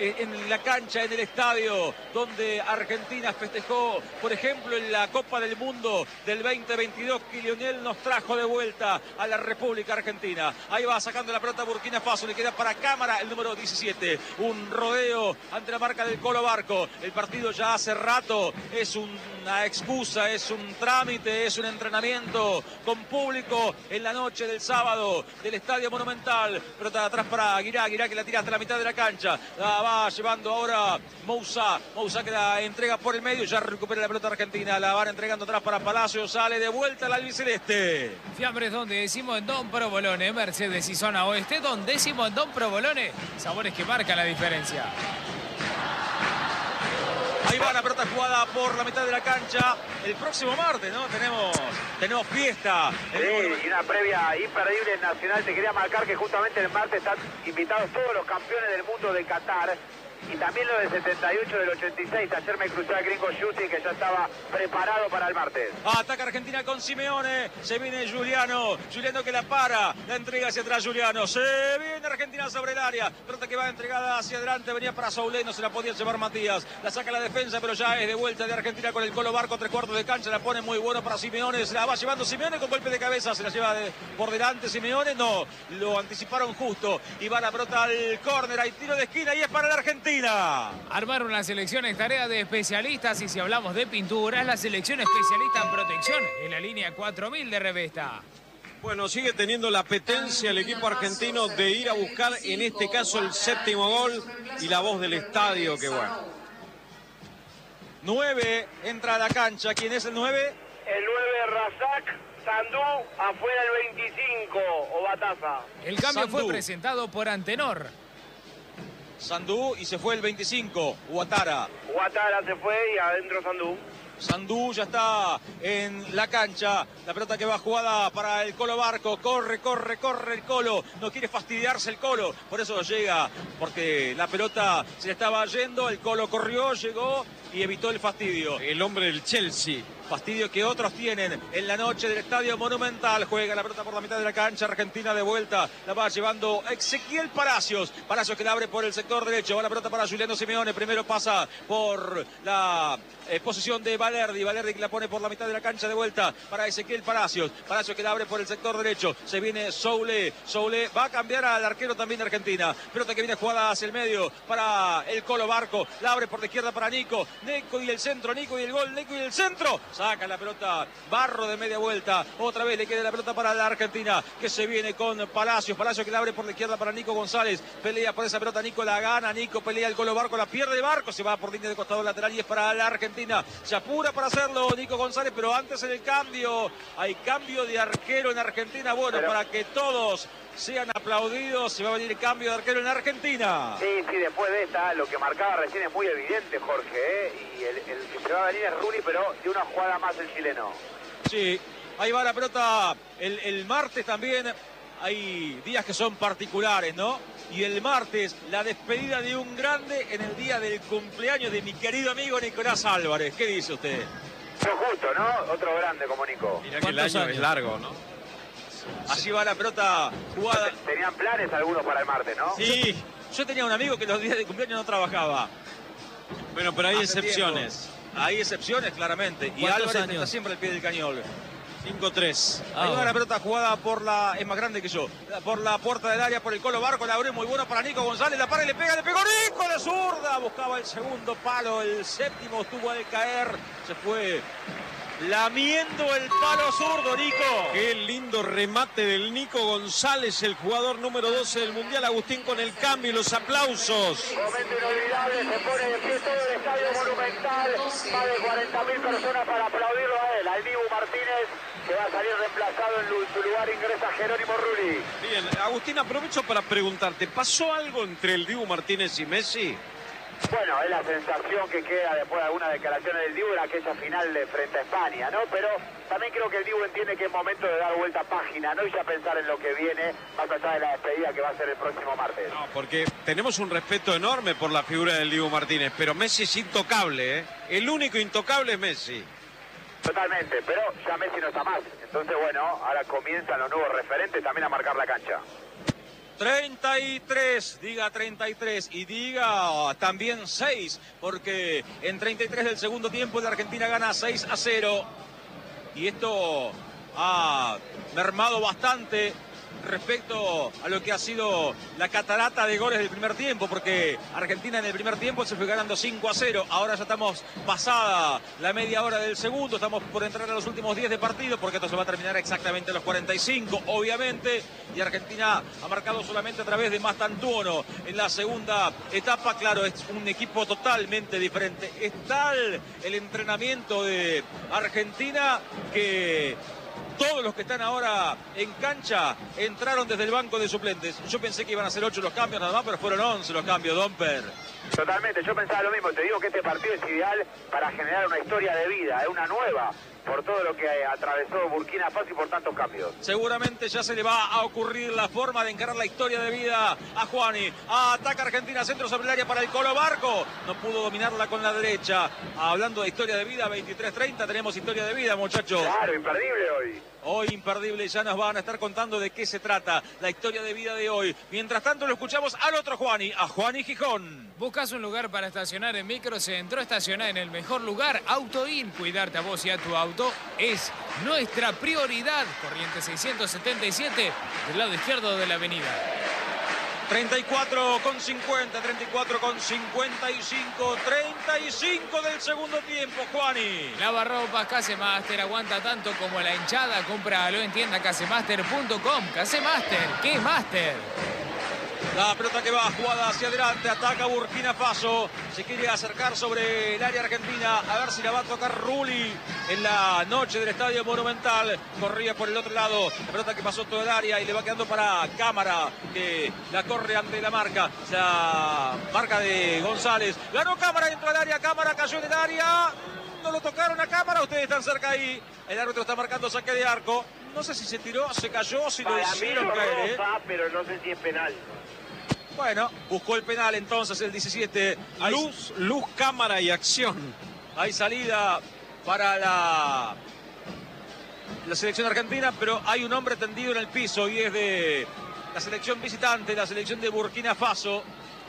A: en la cancha, en el estadio donde Argentina festejó, por ejemplo, en la Copa del Mundo del veinte veintidós, que Lionel nos trajo de vuelta a la República Argentina. Ahí va sacando la pelota Burkina Faso, le queda para cámara el número diecisiete. Un rodeo ante la marca del Colo Barco. El partido ya hace rato es una excusa, es un trámite, es un entrenamiento con público en la noche del sábado del Estadio Monumental. Pelota de atrás para Guirá, Guirá que la tira hasta la mitad de la cancha. La va llevando ahora Moussa, Moussa que la entrega por el medio, ya recupera la pelota argentina, la van entregando atrás para Palacio, sale de vuelta al albiceleste.
G: Fiambres donde decimos en Don Provolone, Mercedes y zona oeste, donde decimos en Don Provolone, sabores que marcan la diferencia.
A: Ahí va la pelota jugada por la mitad de la cancha. El próximo martes, ¿no? Tenemos, tenemos fiesta.
C: Sí, y una previa imperdible en Nacional. Te quería marcar que justamente el martes están invitados todos los campeones del mundo de Qatar. Y también lo del setenta y ocho, del ochenta y seis. Ayer me crucé al gringo Yusi, que ya estaba preparado para el martes.
A: Ataca Argentina con Simeone. Se viene Juliano. Juliano que la para. La entrega hacia atrás Juliano. Se viene Argentina sobre el área. Pelota que va entregada hacia adelante. Venía para Soule. No se la podía llevar Matías. La saca la defensa, pero ya es de vuelta de Argentina con el Colo Barco. Tres cuartos de cancha. La pone muy bueno para Simeone. Se la va llevando Simeone con golpe de cabeza. Se la lleva de, por delante Simeone. No. Lo anticiparon justo. Y va la pelota al córner. Hay tiro de esquina y es para la Argentina.
G: Armar una selección es tarea de especialistas y si hablamos de pintura es la selección especialista en protección en la línea cuatro mil de Revesta.
B: Bueno, sigue teniendo la apetencia el equipo argentino de ir a buscar en este caso el séptimo gol y la voz del estadio, que bueno.
A: nueve entra a la cancha. ¿Quién es el nueve?
D: El nueve Razak, Sandú, afuera el veinticinco, o Bataza.
G: El cambio
A: Sandú.
G: fue presentado por Antenor.
A: Sandú y se fue el veinticinco, Ouattara.
D: Ouattara se fue y adentro Sandú.
A: Sandú ya está en la cancha. La pelota que va jugada para el Colo Barco. Corre, corre, corre el Colo. No quiere fastidiarse el Colo. Por eso llega, porque la pelota se le estaba yendo. El Colo corrió, llegó y evitó el fastidio.
B: El hombre del Chelsea.
A: Fastidio que otros tienen en la noche del Estadio Monumental. Juega la pelota por la mitad de la cancha. Argentina de vuelta. La va llevando Ezequiel Palacios. Palacios que la abre por el sector derecho. Va la pelota para Juliano Simeone. Primero pasa por la eh, posición de Valerdi. Valerdi que la pone por la mitad de la cancha de vuelta para Ezequiel Palacios. Palacios que la abre por el sector derecho. Se viene Soule. Soule va a cambiar al arquero también de Argentina. Pelota que viene jugada hacia el medio para el Colo Barco. La abre por la izquierda para Nico. Nico y el centro. Nico y el gol. Nico y el centro. Saca la pelota Barro de media vuelta. Otra vez le queda la pelota para la Argentina, que se viene con Palacios. Palacios que la abre por la izquierda para Nico González. Pelea por esa pelota. Nico la gana. Nico pelea el Colo Barco. La pierde Barco. Se va por línea de costado lateral y es para la Argentina. Se apura para hacerlo Nico González, pero antes en el cambio. Hay cambio de arquero en Argentina. Bueno, pero... para que todos sean aplaudidos, se va a venir el cambio de arquero en Argentina.
C: Sí, sí, después de esta, lo que marcaba recién es muy evidente, Jorge, ¿eh? Y el, el que se va a venir es Rulli, pero de una jugada más el chileno.
A: Sí, ahí va la pelota el, el martes también. Hay días que son particulares, ¿no? Y el martes, la despedida de un grande en el día del cumpleaños de mi querido amigo Nicolás Álvarez. ¿Qué dice usted?
C: Fue justo, ¿no? Otro grande como Nico.
B: Mira que el año años? es largo, ¿no?
A: Así va la pelota jugada.
C: Tenían planes algunos para el martes, ¿no?
A: Sí, yo tenía un amigo que los días de cumpleaños no trabajaba.
B: Bueno, pero hay
A: Hace
B: excepciones.
A: Tiempo. Hay excepciones, claramente. Y Álvarez años? está siempre al pie del cañón.
B: cinco tres.
A: Ah, Ahí va la pelota jugada por la... Es más grande que yo. Por la puerta del área, por el Colo Barco. La abre muy bueno para Nico González. La para y le pega, le pegó Nico de zurda. Buscaba el segundo palo. El séptimo estuvo al caer. Se fue... lamiendo el palo zurdo, Nico.
B: Qué lindo remate del Nico González, el jugador número doce del Mundial. Agustín con el cambio y los aplausos.
C: Momento inolvidable, se pone de pie todo el Estadio Monumental. Más de cuarenta mil personas para aplaudirlo a él, al Dibu Martínez, que va a salir reemplazado en su lugar. Ingresa Jerónimo Rulli.
B: Bien, Agustín, aprovecho para preguntarte, ¿pasó algo entre el Dibu Martínez y Messi?
C: Bueno, es la sensación que queda después de algunas declaraciones del Dibu en aquella final de frente a España, ¿no? Pero también creo que el Dibu entiende que es momento de dar vuelta a página, ¿no? Y ya pensar en lo que viene, más allá de la despedida que va a ser el próximo martes.
B: No, porque tenemos un respeto enorme por la figura del Dibu Martínez, pero Messi es intocable, ¿eh? El único intocable es Messi.
C: Totalmente, pero ya Messi no está más. Entonces, bueno, ahora comienzan los nuevos referentes también a marcar la cancha.
A: treinta y tres, diga treinta y tres y diga también seis, porque en treinta y tres del segundo tiempo la Argentina gana seis a cero y esto ha mermado bastante respecto a lo que ha sido la catarata de goles del primer tiempo, porque Argentina en el primer tiempo se fue ganando cinco a cero, ahora ya estamos pasada la media hora del segundo, estamos por entrar a los últimos diez de partido, porque esto se va a terminar exactamente a los cuarenta y cinco, obviamente, y Argentina ha marcado solamente a través de Mastantuono en la segunda etapa. Claro, es un equipo totalmente diferente, es tal el entrenamiento de Argentina que todos los que están ahora en cancha entraron desde el banco de suplentes. Yo pensé que iban a ser ocho los cambios nada más, pero fueron once los cambios, Domper.
C: Totalmente, yo pensaba lo mismo. Te digo que este partido es ideal para generar una historia de vida, es una nueva, por todo lo que atravesó Burkina Faso y por tantos cambios.
A: Seguramente ya se le va a ocurrir la forma de encarar la historia de vida a Juani. Ataca Argentina, centro sobre el área para el Colo Barco. No pudo dominarla con la derecha. Hablando de historia de vida, veintitrés treinta, tenemos historia de vida, muchachos.
C: Claro, imperdible hoy.
A: Hoy imperdible, ya nos van a estar contando de qué se trata la historia de vida de hoy. Mientras tanto lo escuchamos al otro Juani, a Juani Gijón.
G: ¿Buscas un lugar para estacionar en Microcentro? Estacionar en el mejor lugar, AutoIn. Cuidarte a vos y a tu auto es nuestra prioridad. Corriente seiscientos setenta y siete, del lado izquierdo de la avenida.
A: treinta y cuatro con cincuenta, treinta y cuatro con cincuenta y cinco, treinta y cinco del segundo tiempo, Juani.
G: Lavarropas Casemaster, aguanta tanto como la hinchada. Cómpralo en tienda casemaster punto com. Casemaster, ¿qué es Master?
A: La pelota que va jugada hacia adelante, ataca Burkina Faso, se quiere acercar sobre el área argentina, a ver si la va a tocar Rulli en la noche del Estadio Monumental. Corría por el otro lado, la pelota que pasó todo el área y le va quedando para Cámara, que la corre ante la marca, la marca de González. Ganó Cámara dentro del área, Cámara cayó en el área, no lo tocaron a Cámara, ustedes están cerca ahí, el árbitro está marcando saque de arco, no sé si se tiró, se cayó, si lo hicieron caer, ¿eh?
D: Pero no sé si es penal.
A: Bueno, buscó el penal entonces el diecisiete. Hay
B: luz, luz, cámara y acción.
A: Hay salida para la, la selección argentina, pero hay un hombre tendido en el piso y es de la selección visitante, la selección de Burkina Faso.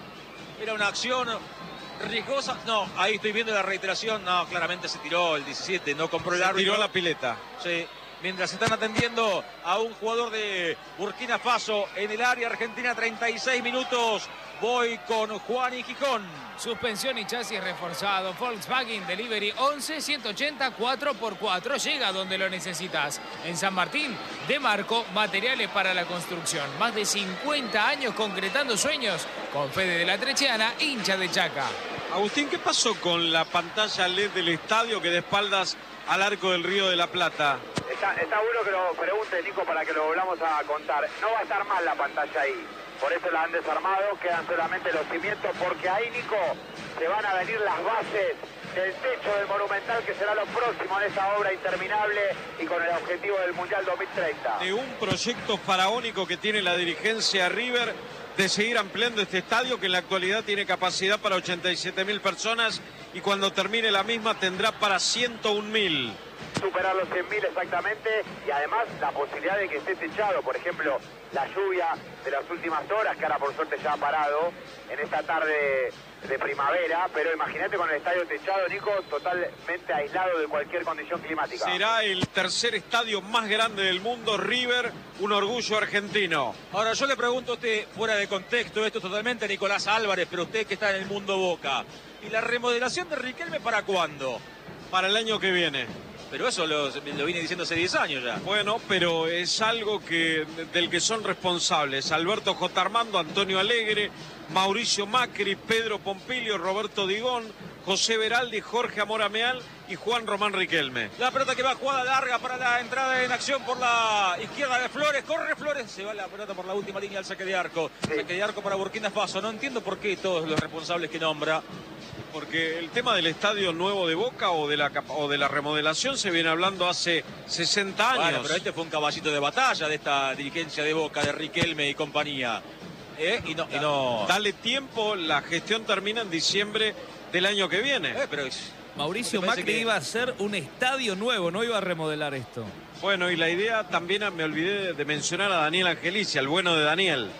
A: Era una acción riesgosa. No, ahí estoy viendo la reiteración. No, claramente se tiró el diecisiete, no compró el árbitro.
B: Tiró la pileta.
A: Sí. Mientras están atendiendo a un jugador de Burkina Faso en el área argentina, treinta y seis minutos. Voy con Juan y Gijón.
G: Suspensión y chasis reforzado. Volkswagen Delivery once ciento ochenta cuatro por cuatro. Llega donde lo necesitas. En San Martín, de Marco, materiales para la construcción. Más de cincuenta años concretando sueños. Con Fede de la Trecheana, hincha de Chaca.
B: Agustín, ¿qué pasó con la pantalla L E D del estadio que de espaldas al Arco del Río de la Plata?
C: Está, está bueno que lo pregunte, Nico, para que lo volvamos a contar. No va a estar mal la pantalla ahí. Por eso la han desarmado, quedan solamente los cimientos, porque ahí, Nico, se van a venir las bases del techo del Monumental, que será lo próximo en esa obra interminable y con el objetivo del Mundial dos mil treinta.
B: De un proyecto faraónico que tiene la dirigencia River de seguir ampliando este estadio, que en la actualidad tiene capacidad para ochenta y siete mil personas y cuando termine la misma tendrá para ciento un mil.
C: Superar los cien mil exactamente, y además la posibilidad de que esté techado, por ejemplo, la lluvia de las últimas horas, que ahora por suerte ya ha parado en esta tarde de primavera, pero imagínate con el estadio techado, Nico, totalmente aislado de cualquier condición climática.
B: Será el tercer estadio más grande del mundo, River, un orgullo argentino.
A: Ahora yo le pregunto a usted, fuera de contexto, esto es totalmente Nicolás Álvarez, pero usted que está en el mundo Boca, ¿y la remodelación de Riquelme para cuándo?
B: Para el año que viene.
A: Pero eso lo, lo vine diciendo hace diez años ya.
B: Bueno, pero es algo que del que son responsables Alberto J. Armando, Antonio Alegre, Mauricio Macri, Pedro Pompilio, Roberto Digón, José Veraldi, Jorge Amorameal y Juan Román Riquelme.
A: La pelota que va jugada larga para la entrada en acción por la izquierda de Flores. Corre Flores, se va la pelota por la última línea al saque de arco. Sí. Saque de arco para Burkina Faso. No entiendo por qué todos los responsables que nombra.
B: Porque el tema del estadio nuevo de Boca o de la o de la remodelación se viene hablando hace sesenta años.
A: Bueno, pero este fue un caballito de batalla de esta dirigencia de Boca, de Riquelme y compañía. ¿Eh? Y no, y no...
B: Dale tiempo, la gestión termina en diciembre del año que viene.
A: Eh, pero es...
H: Mauricio Macri que... iba a hacer un estadio nuevo, no iba a remodelar esto.
B: Bueno, y la idea también, me olvidé de mencionar a Daniel Angelici, al bueno de Daniel.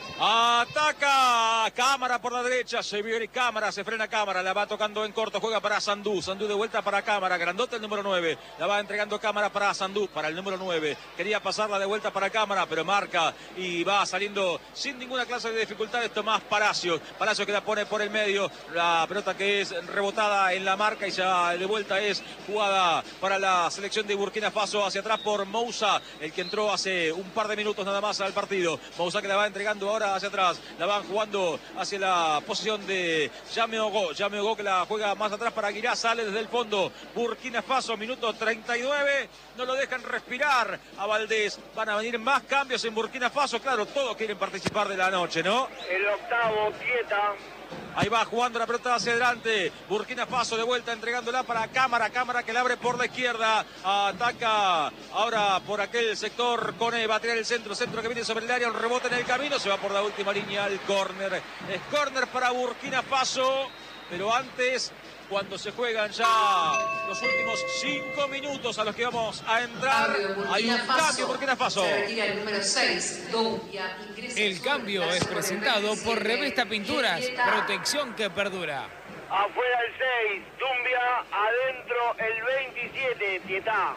A: Ataca Cámara por la derecha, se viene Cámara, se frena Cámara, la va tocando en corto, juega para Sandú, Sandú de vuelta para Cámara, grandote el número nueve, la va entregando Cámara para Sandú, para el número nueve, quería pasarla de vuelta para Cámara, pero marca y va saliendo sin ninguna clase de dificultades Tomás Palacios, Palacios que la pone por el medio, la pelota que es rebotada en la marca y ya de vuelta es jugada para la selección de Burkina Faso hacia atrás por Moussa, el que entró hace un par de minutos nada más al partido, Moussa que la va entregando ahora hacia atrás, la van jugando hacia la posición de Jame Ogo, Jame Ogo que la juega más atrás para Aguirá, sale desde el fondo Burkina Faso, minuto treinta y nueve, no lo dejan respirar a Valdés, van a venir más cambios en Burkina Faso, claro, todos quieren participar de la noche, ¿no?
D: El octavo, quieta.
A: Ahí va jugando la pelota hacia adelante. Burkina Faso de vuelta entregándola para Cámara. Cámara que la abre por la izquierda. Ataca ahora por aquel sector. Cone va a tirar el centro. Centro que viene sobre el área. Un rebote en el camino. Se va por la última línea al córner. Es córner para Burkina Faso. Pero antes, cuando se juegan ya los últimos cinco minutos a los que vamos a entrar, hay un cambio Burkina Faso.
E: Se retira el número seis, Dumbia.
G: El cambio es presentado por Revesta Pinturas, protección que perdura.
D: Afuera el seis, Dumbia, adentro el veintisiete, Tietá.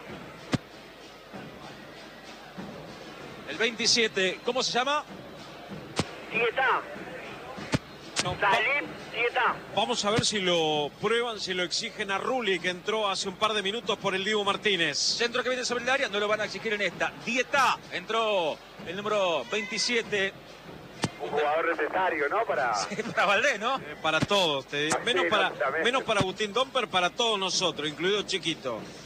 A: El veintisiete, ¿cómo se llama?
D: Tietá.
B: No,
D: Salim Tietá.
B: Vamos a ver si lo prueban, si lo exigen a Rulli, que entró hace un par de minutos por el Dibu Martínez.
A: Centro que viene sobre el área, no lo van a exigir en esta. Dieta, entró el número veintisiete.
C: Un jugador necesario, ¿no? Para,
A: sí, para Valdés, ¿no?
B: Eh, para todos, te...
C: sí,
B: menos, para,
C: no,
B: menos para Agustín Domper, para todos nosotros, incluido Chiquito.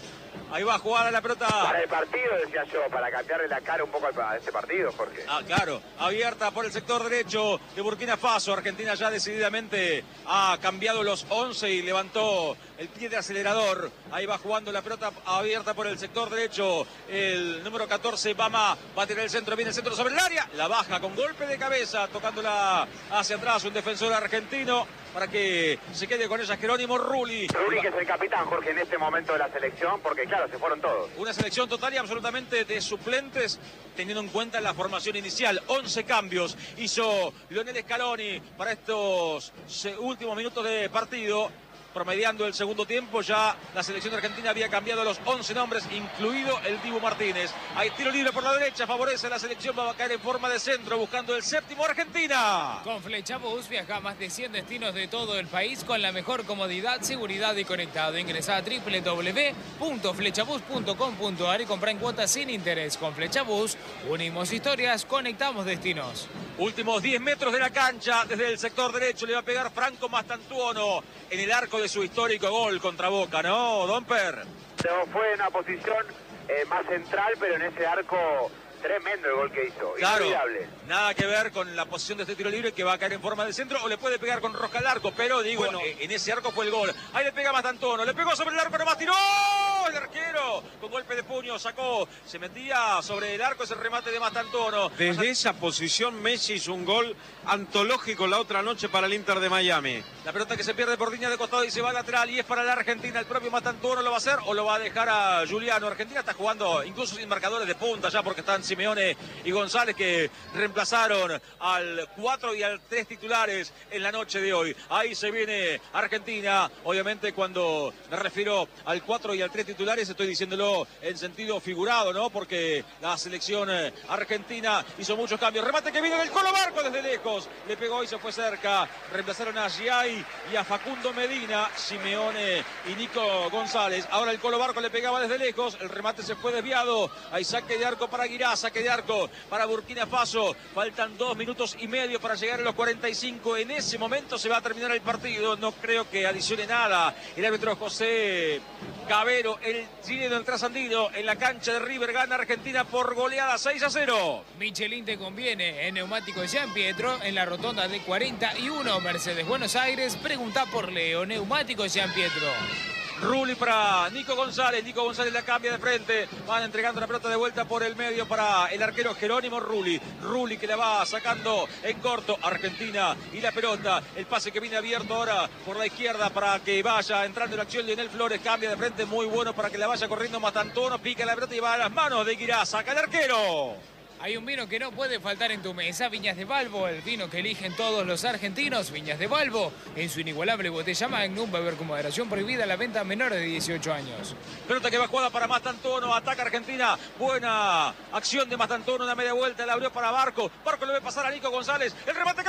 A: Ahí va a jugar la pelota.
C: Para el partido, decía yo, para cambiarle la cara un poco a este partido, Jorge.
A: Ah, claro. Abierta por el sector derecho de Burkina Faso. Argentina ya decididamente ha cambiado los once y levantó el pie de acelerador. Ahí va jugando la pelota abierta por el sector derecho. El número catorce, Bama, va a tener el centro. Viene el centro sobre el área. La baja con golpe de cabeza, tocándola hacia atrás un defensor argentino. Para que se quede con ella Jerónimo Rulli.
C: Rulli, que es el capitán, Jorge, en este momento de la selección, porque claro, se fueron todos.
A: Una selección total y absolutamente de suplentes, teniendo en cuenta la formación inicial. once cambios hizo Lionel Scaloni para estos últimos minutos de partido. Promediando el segundo tiempo, ya la selección argentina había cambiado los once nombres, incluido el Dibu Martínez. Hay tiro libre por la derecha, favorece a la selección, va a caer en forma de centro, buscando el séptimo Argentina.
G: Con Flechabús viaja a más de cien destinos de todo el país con la mejor comodidad, seguridad y conectado. Ingresa a doble u doble u doble u punto flechabús punto com punto a r y compra en cuotas sin interés. Con Flechabús, unimos historias, conectamos destinos.
A: Últimos diez metros de la cancha, desde el sector derecho le va a pegar Franco Mastantuono en el arco de su histórico gol contra Boca, ¿no, Domper?
C: No, fue en una posición eh, más central, pero en ese arco tremendo el gol que hizo.
A: Claro,
C: inolvidable.
A: Nada que ver con la posición de este tiro libre que va a caer en forma de centro o le puede pegar con rosca al arco, pero digo, bueno, eh, en ese arco fue el gol. Ahí le pega Mastantuono, le pegó sobre el arco, nomás tiró el arquero con golpe de puño, sacó, se metía sobre el arco ese remate de Mastantuono.
B: Desde esa posición Messi hizo un gol antológico la otra noche para el Inter de Miami.
A: La pelota que se pierde por línea de costado y se va lateral y es para la Argentina. El propio Mastantuono lo va a hacer o lo va a dejar a Juliano. Argentina está jugando incluso sin marcadores de punta ya porque están Simeone y González que reemplazaron al cuatro y al tres titulares en la noche de hoy. Ahí se viene Argentina. Obviamente cuando me refiero al cuatro y al tres titulares estoy diciéndolo en sentido figurado, ¿no? Porque la selección argentina hizo muchos cambios. Remate que viene del Colo Barco desde lejos. Le pegó y se fue cerca. Reemplazaron a Giai y a Facundo Medina, Simeone y Nico González. Ahora el Colo Barco le pegaba desde lejos. El remate se fue desviado. Hay saque de arco para Guirá, saque de arco para Burkina Faso. Faltan dos minutos y medio para llegar a los cuarenta y cinco. En ese momento se va a terminar el partido. No creo que adicione nada el árbitro José Cabero, el chileno, el trasandino. En la cancha de River gana Argentina por goleada seis a cero.
G: Michelin te conviene en Neumáticos Gian Pietro en la rotonda de cuarenta y uno Mercedes Buenos Aires. Pregunta por Leo. Neumáticos Gian Pietro.
A: Rulli para Nico González. Nico González la cambia de frente. Van entregando la pelota de vuelta por el medio para el arquero Jerónimo Rulli. Rulli que la va sacando en corto. Argentina y la pelota. El pase que viene abierto ahora por la izquierda para que vaya entrando en la acción Lionel Flores. Cambia de frente muy bueno para que la vaya corriendo Mastantuono. Pica la pelota y va a las manos de Guirá. Saca el arquero.
G: Hay un vino que no puede faltar en tu mesa, Viñas de Balbo, el vino que eligen todos los argentinos. Viñas de Balbo, en su inigualable botella Magnum, beber con moderación, prohibida la venta a menores de dieciocho años.
A: Pelota que va jugada para Mastantuono, ataca Argentina, buena acción de Mastantuono, una media vuelta, la abrió para Barco, Barco le ve pasar a Nico González, el remate que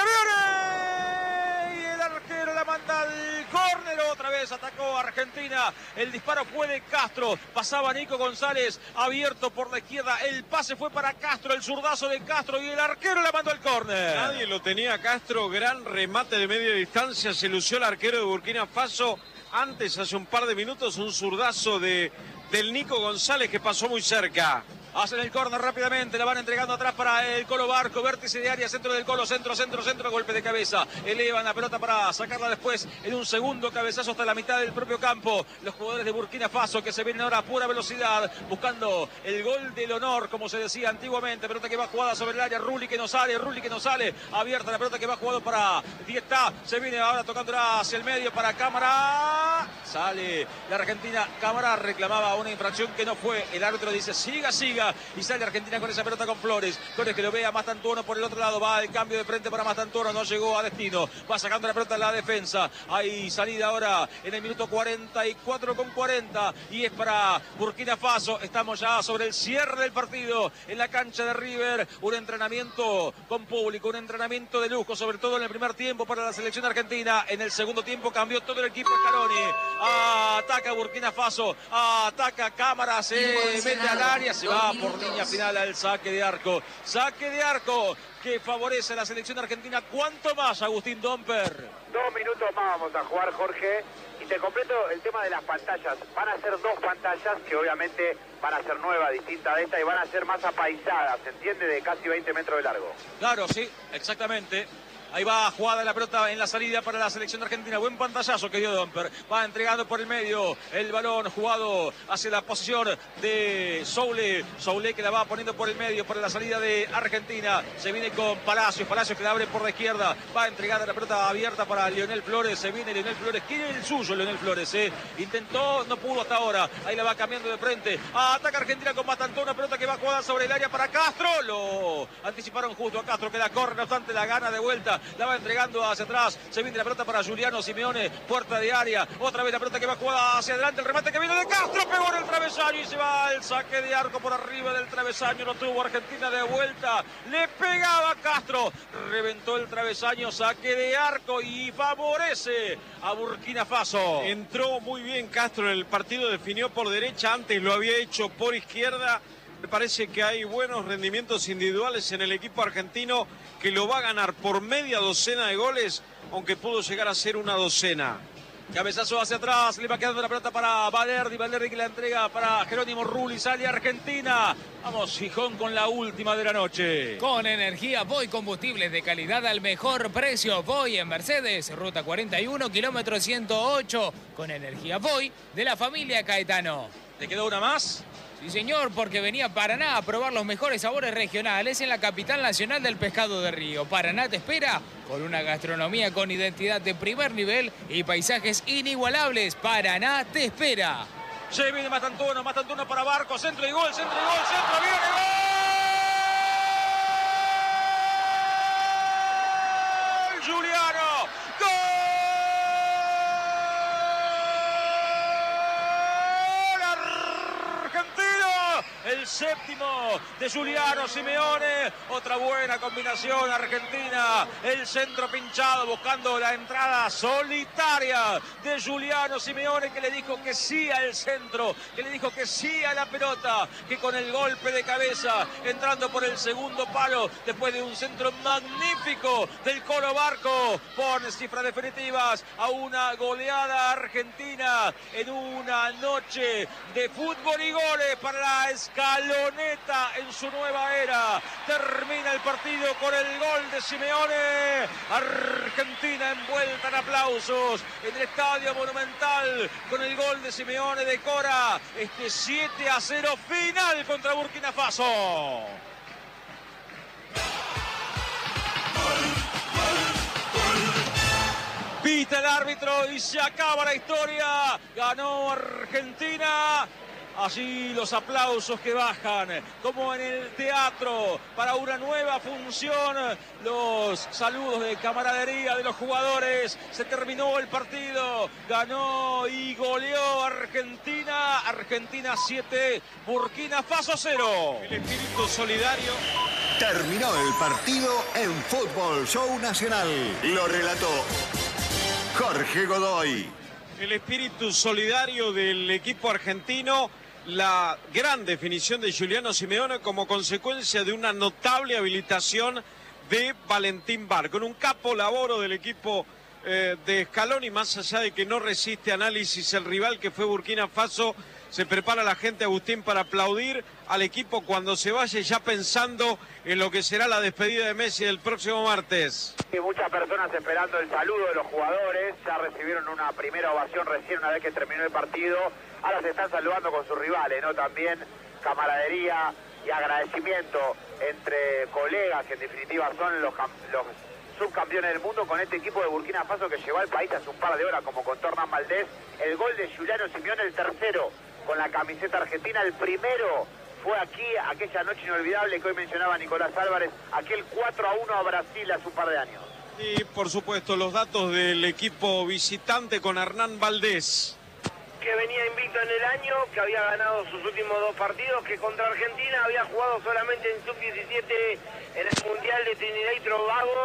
A: viene, y el arquero la manda al córner, otra vez atacó Argentina, el disparo fue de Castro, pasaba Nico González, abierto por la izquierda, el pase fue para Castro, el zurdazo de Castro y el arquero la mandó al córner.
B: Nadie lo tenía Castro, gran remate de media distancia, se lució el arquero de Burkina Faso. Antes, hace un par de minutos, un zurdazo de, del Nico González que pasó muy cerca.
A: Hacen el córner rápidamente, la van entregando atrás para el Colo Barco, vértice de área, centro del Colo, centro, centro, centro, golpe de cabeza. Elevan la pelota para sacarla después en un segundo cabezazo hasta la mitad del propio campo. Los jugadores de Burkina Faso que se vienen ahora a pura velocidad, buscando el gol del honor, como se decía antiguamente. Pelota que va jugada sobre el área, Rulli que no sale, Rulli que no sale. Abierta la pelota que va jugado para Dieta. Se viene ahora tocándola hacia el medio para Cámara. Sale la Argentina. Cámara reclamaba una infracción que no fue. El árbitro dice siga, siga. Y sale Argentina con esa pelota con Flores. Flores que lo ve a Mastantuono por el otro lado. Va el cambio de frente para Mastantuono. No llegó a destino. Va sacando la pelota en la defensa. Hay salida ahora en el minuto cuarenta y cuatro con cuarenta. Y es para Burkina Faso. Estamos ya sobre el cierre del partido en la cancha de River. Un entrenamiento con público. Un entrenamiento de lujo. Sobre todo en el primer tiempo para la selección argentina. En el segundo tiempo cambió todo el equipo Scaloni. Ataca Burkina Faso. Ataca Cámara. Se mete al área. Se va por línea final al saque de arco. Saque de arco que favorece a la selección argentina. ¿Cuánto más, Agustín Domper?
C: Dos minutos más vamos a jugar, Jorge. Y te completo el tema de las pantallas. Van a ser dos pantallas que obviamente van a ser nuevas, distintas de esta, y van a ser más apaisadas, ¿se entiende? De casi veinte metros de largo.
A: Claro, sí, exactamente. Ahí va jugada la pelota en la salida para la selección argentina. Buen pantallazo que dio Domper. Va entregando por el medio el balón jugado hacia la posición de Soule. Soule que la va poniendo por el medio para la salida de Argentina. Se viene con Palacios. Palacios que la abre por la izquierda. Va entregada la pelota abierta para Lionel Flores. Se viene Lionel Flores. Quiere el suyo Lionel Flores. Eh. Intentó, no pudo hasta ahora. Ahí la va cambiando de frente. Ataca Argentina con Matantón. Una pelota que va jugada sobre el área para Castro. Lo anticiparon justo a Castro que la corre. No obstante la gana de vuelta. La va entregando hacia atrás. Se viene la pelota para Juliano Simeone. Puerta de área. Otra vez la pelota que va jugada hacia adelante. El remate que viene de Castro. Pegó en el travesaño y se va al saque de arco por arriba del travesaño. Lo tuvo Argentina de vuelta. Le pegaba Castro. Reventó el travesaño. Saque de arco y favorece a Burkina Faso.
B: Entró muy bien Castro en el partido. Definió por derecha. Antes lo había hecho por izquierda. Me parece que hay buenos rendimientos individuales en el equipo argentino que lo va a ganar por media docena de goles, aunque pudo llegar a ser una docena.
A: Cabezazo hacia atrás, le va quedando la pelota para Valerdi, Valerdi que la entrega para Jerónimo Rulli, sale Argentina. Vamos, Gijón con la última de la noche.
G: Con energía Voy, combustibles de calidad al mejor precio. Voy en Mercedes, ruta cuarenta y uno, kilómetro ciento ocho. Con energía Voy de la familia Caetano.
A: ¿Te quedó una más?
G: Sí, señor, porque venía Paraná a probar los mejores sabores regionales en la capital nacional del pescado de río. Paraná te espera con una gastronomía con identidad de primer nivel y paisajes inigualables. Paraná te espera.
A: Se viene Matantuono, Matantuono para Barco, centro y gol, centro y gol, centro, viene gol. Juliano, gol. El séptimo de Juliano Simeone. Otra buena combinación argentina. El centro pinchado buscando la entrada solitaria de Juliano Simeone, que le dijo que sí al centro, que le dijo que sí a la pelota, que con el golpe de cabeza entrando por el segundo palo después de un centro magnífico del Colo Barco pone cifras definitivas a una goleada argentina en una noche de fútbol y goles para la escaloneta en su nueva era. Termina el partido con el gol de Simeone. Argentina envuelta en aplausos en el Estadio Monumental con el gol de Simeone. Decora este siete a cero final contra Burkina Faso. Pita el árbitro y se acaba la historia. Ganó Argentina. Allí los aplausos que bajan, como en el teatro, para una nueva función. Los saludos de camaradería de los jugadores. Se terminó el partido. Ganó y goleó Argentina. Argentina siete, Burkina Faso cero.
B: El espíritu solidario.
F: Terminó el partido en Fútbol Show Nacional. Lo relató Jorge Godoy.
B: El espíritu solidario del equipo argentino. La gran definición de Juliano Simeone como consecuencia de una notable habilitación de Valentín Barco. En un capo laboro del equipo eh, de Scaloni, más allá de que no resiste análisis el rival que fue Burkina Faso, se prepara la gente, Agustín, para aplaudir al equipo cuando se vaya, ya pensando en lo que será la despedida de Messi el próximo martes.
C: Y muchas personas esperando el saludo de los jugadores. Ya recibieron una primera ovación recién una vez que terminó el partido. Ahora se están saludando con sus rivales, ¿no? También camaradería y agradecimiento entre colegas, que en definitiva son los, los subcampeones del mundo, con este equipo de Burkina Faso que llevó al país hace un par de horas, como contó Hernán Valdés. El gol de Juliano Simeone, el tercero con la camiseta argentina. El primero fue aquí, aquella noche inolvidable que hoy mencionaba Nicolás Álvarez, aquel cuatro a uno a Brasil hace un par de años.
B: Y por supuesto los datos del equipo visitante con Hernán Valdés.
D: Que venía invicto en el año, que había ganado sus últimos dos partidos, que contra Argentina había jugado solamente en sub diecisiete en el Mundial de Trinidad y Tobago,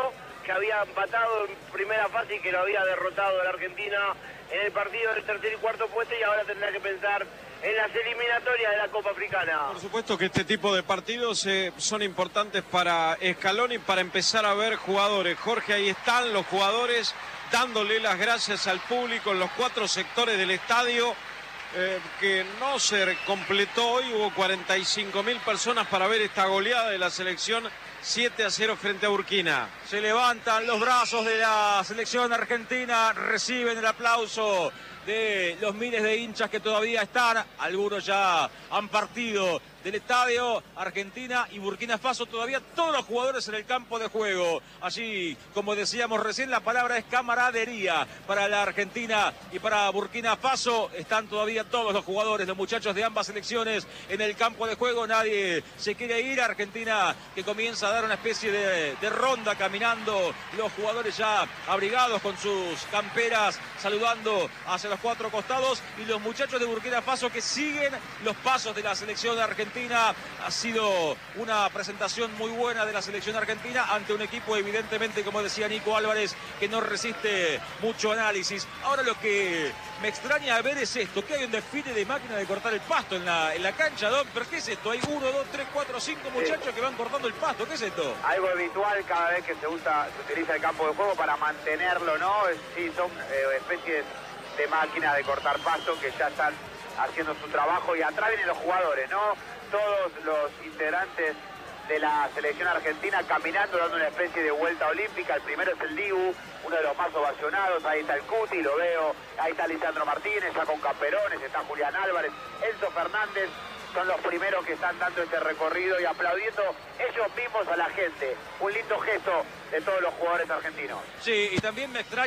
D: que había empatado en primera fase y que lo había derrotado a la Argentina en el partido del tercer y cuarto puesto, y ahora tendrá que pensar en las eliminatorias de la Copa Africana.
B: Por supuesto que este tipo de partidos eh, son importantes para Scaloni, para empezar a ver jugadores. Jorge, ahí están los jugadores dándole las gracias al público en los cuatro sectores del estadio, eh, que no se completó hoy. Hubo cuarenta y cinco mil personas para ver esta goleada de la selección siete a cero frente a Burkina.
A: Se levantan los brazos de la selección argentina, reciben el aplauso de los miles de hinchas que todavía están. Algunos ya han partido del estadio. Argentina y Burkina Faso, todavía todos los jugadores en el campo de juego. Allí, como decíamos recién, la palabra es camaradería para la Argentina y para Burkina Faso. Están todavía todos los jugadores, los muchachos de ambas selecciones en el campo de juego. Nadie se quiere ir. Argentina que comienza a dar una especie de, de ronda caminando. Los jugadores ya abrigados con sus camperas, saludando hacia los cuatro costados. Y los muchachos de Burkina Faso que siguen los pasos de la selección argentina. Ha sido una presentación muy buena de la selección argentina ante un equipo, evidentemente, como decía Nico Álvarez, que no resiste mucho análisis. Ahora lo que me extraña ver es esto, que hay un desfile de máquina de cortar el pasto en la, en la cancha, Doc. ¿Pero qué es esto? Hay uno, dos, tres, cuatro, cinco muchachos sí. que van cortando el pasto. ¿Qué es esto?
C: Algo habitual cada vez que se usa, se utiliza el campo de juego para mantenerlo, ¿no? Sí, son eh, especies de máquinas de cortar pasto que ya están haciendo su trabajo, y atrás vienen los jugadores, ¿no? Todos los integrantes de la selección argentina caminando, dando una especie de vuelta olímpica. El primero es el Dibu, uno de los más ovacionados. Ahí está el Cuti, lo veo. Ahí está Lisandro Martínez, ya con camperones. Está Julián Álvarez, Enzo Fernández. Son los primeros que están dando este recorrido y aplaudiendo ellos mismos a la gente. Un lindo gesto de todos los jugadores argentinos.
A: Sí, y también me extraña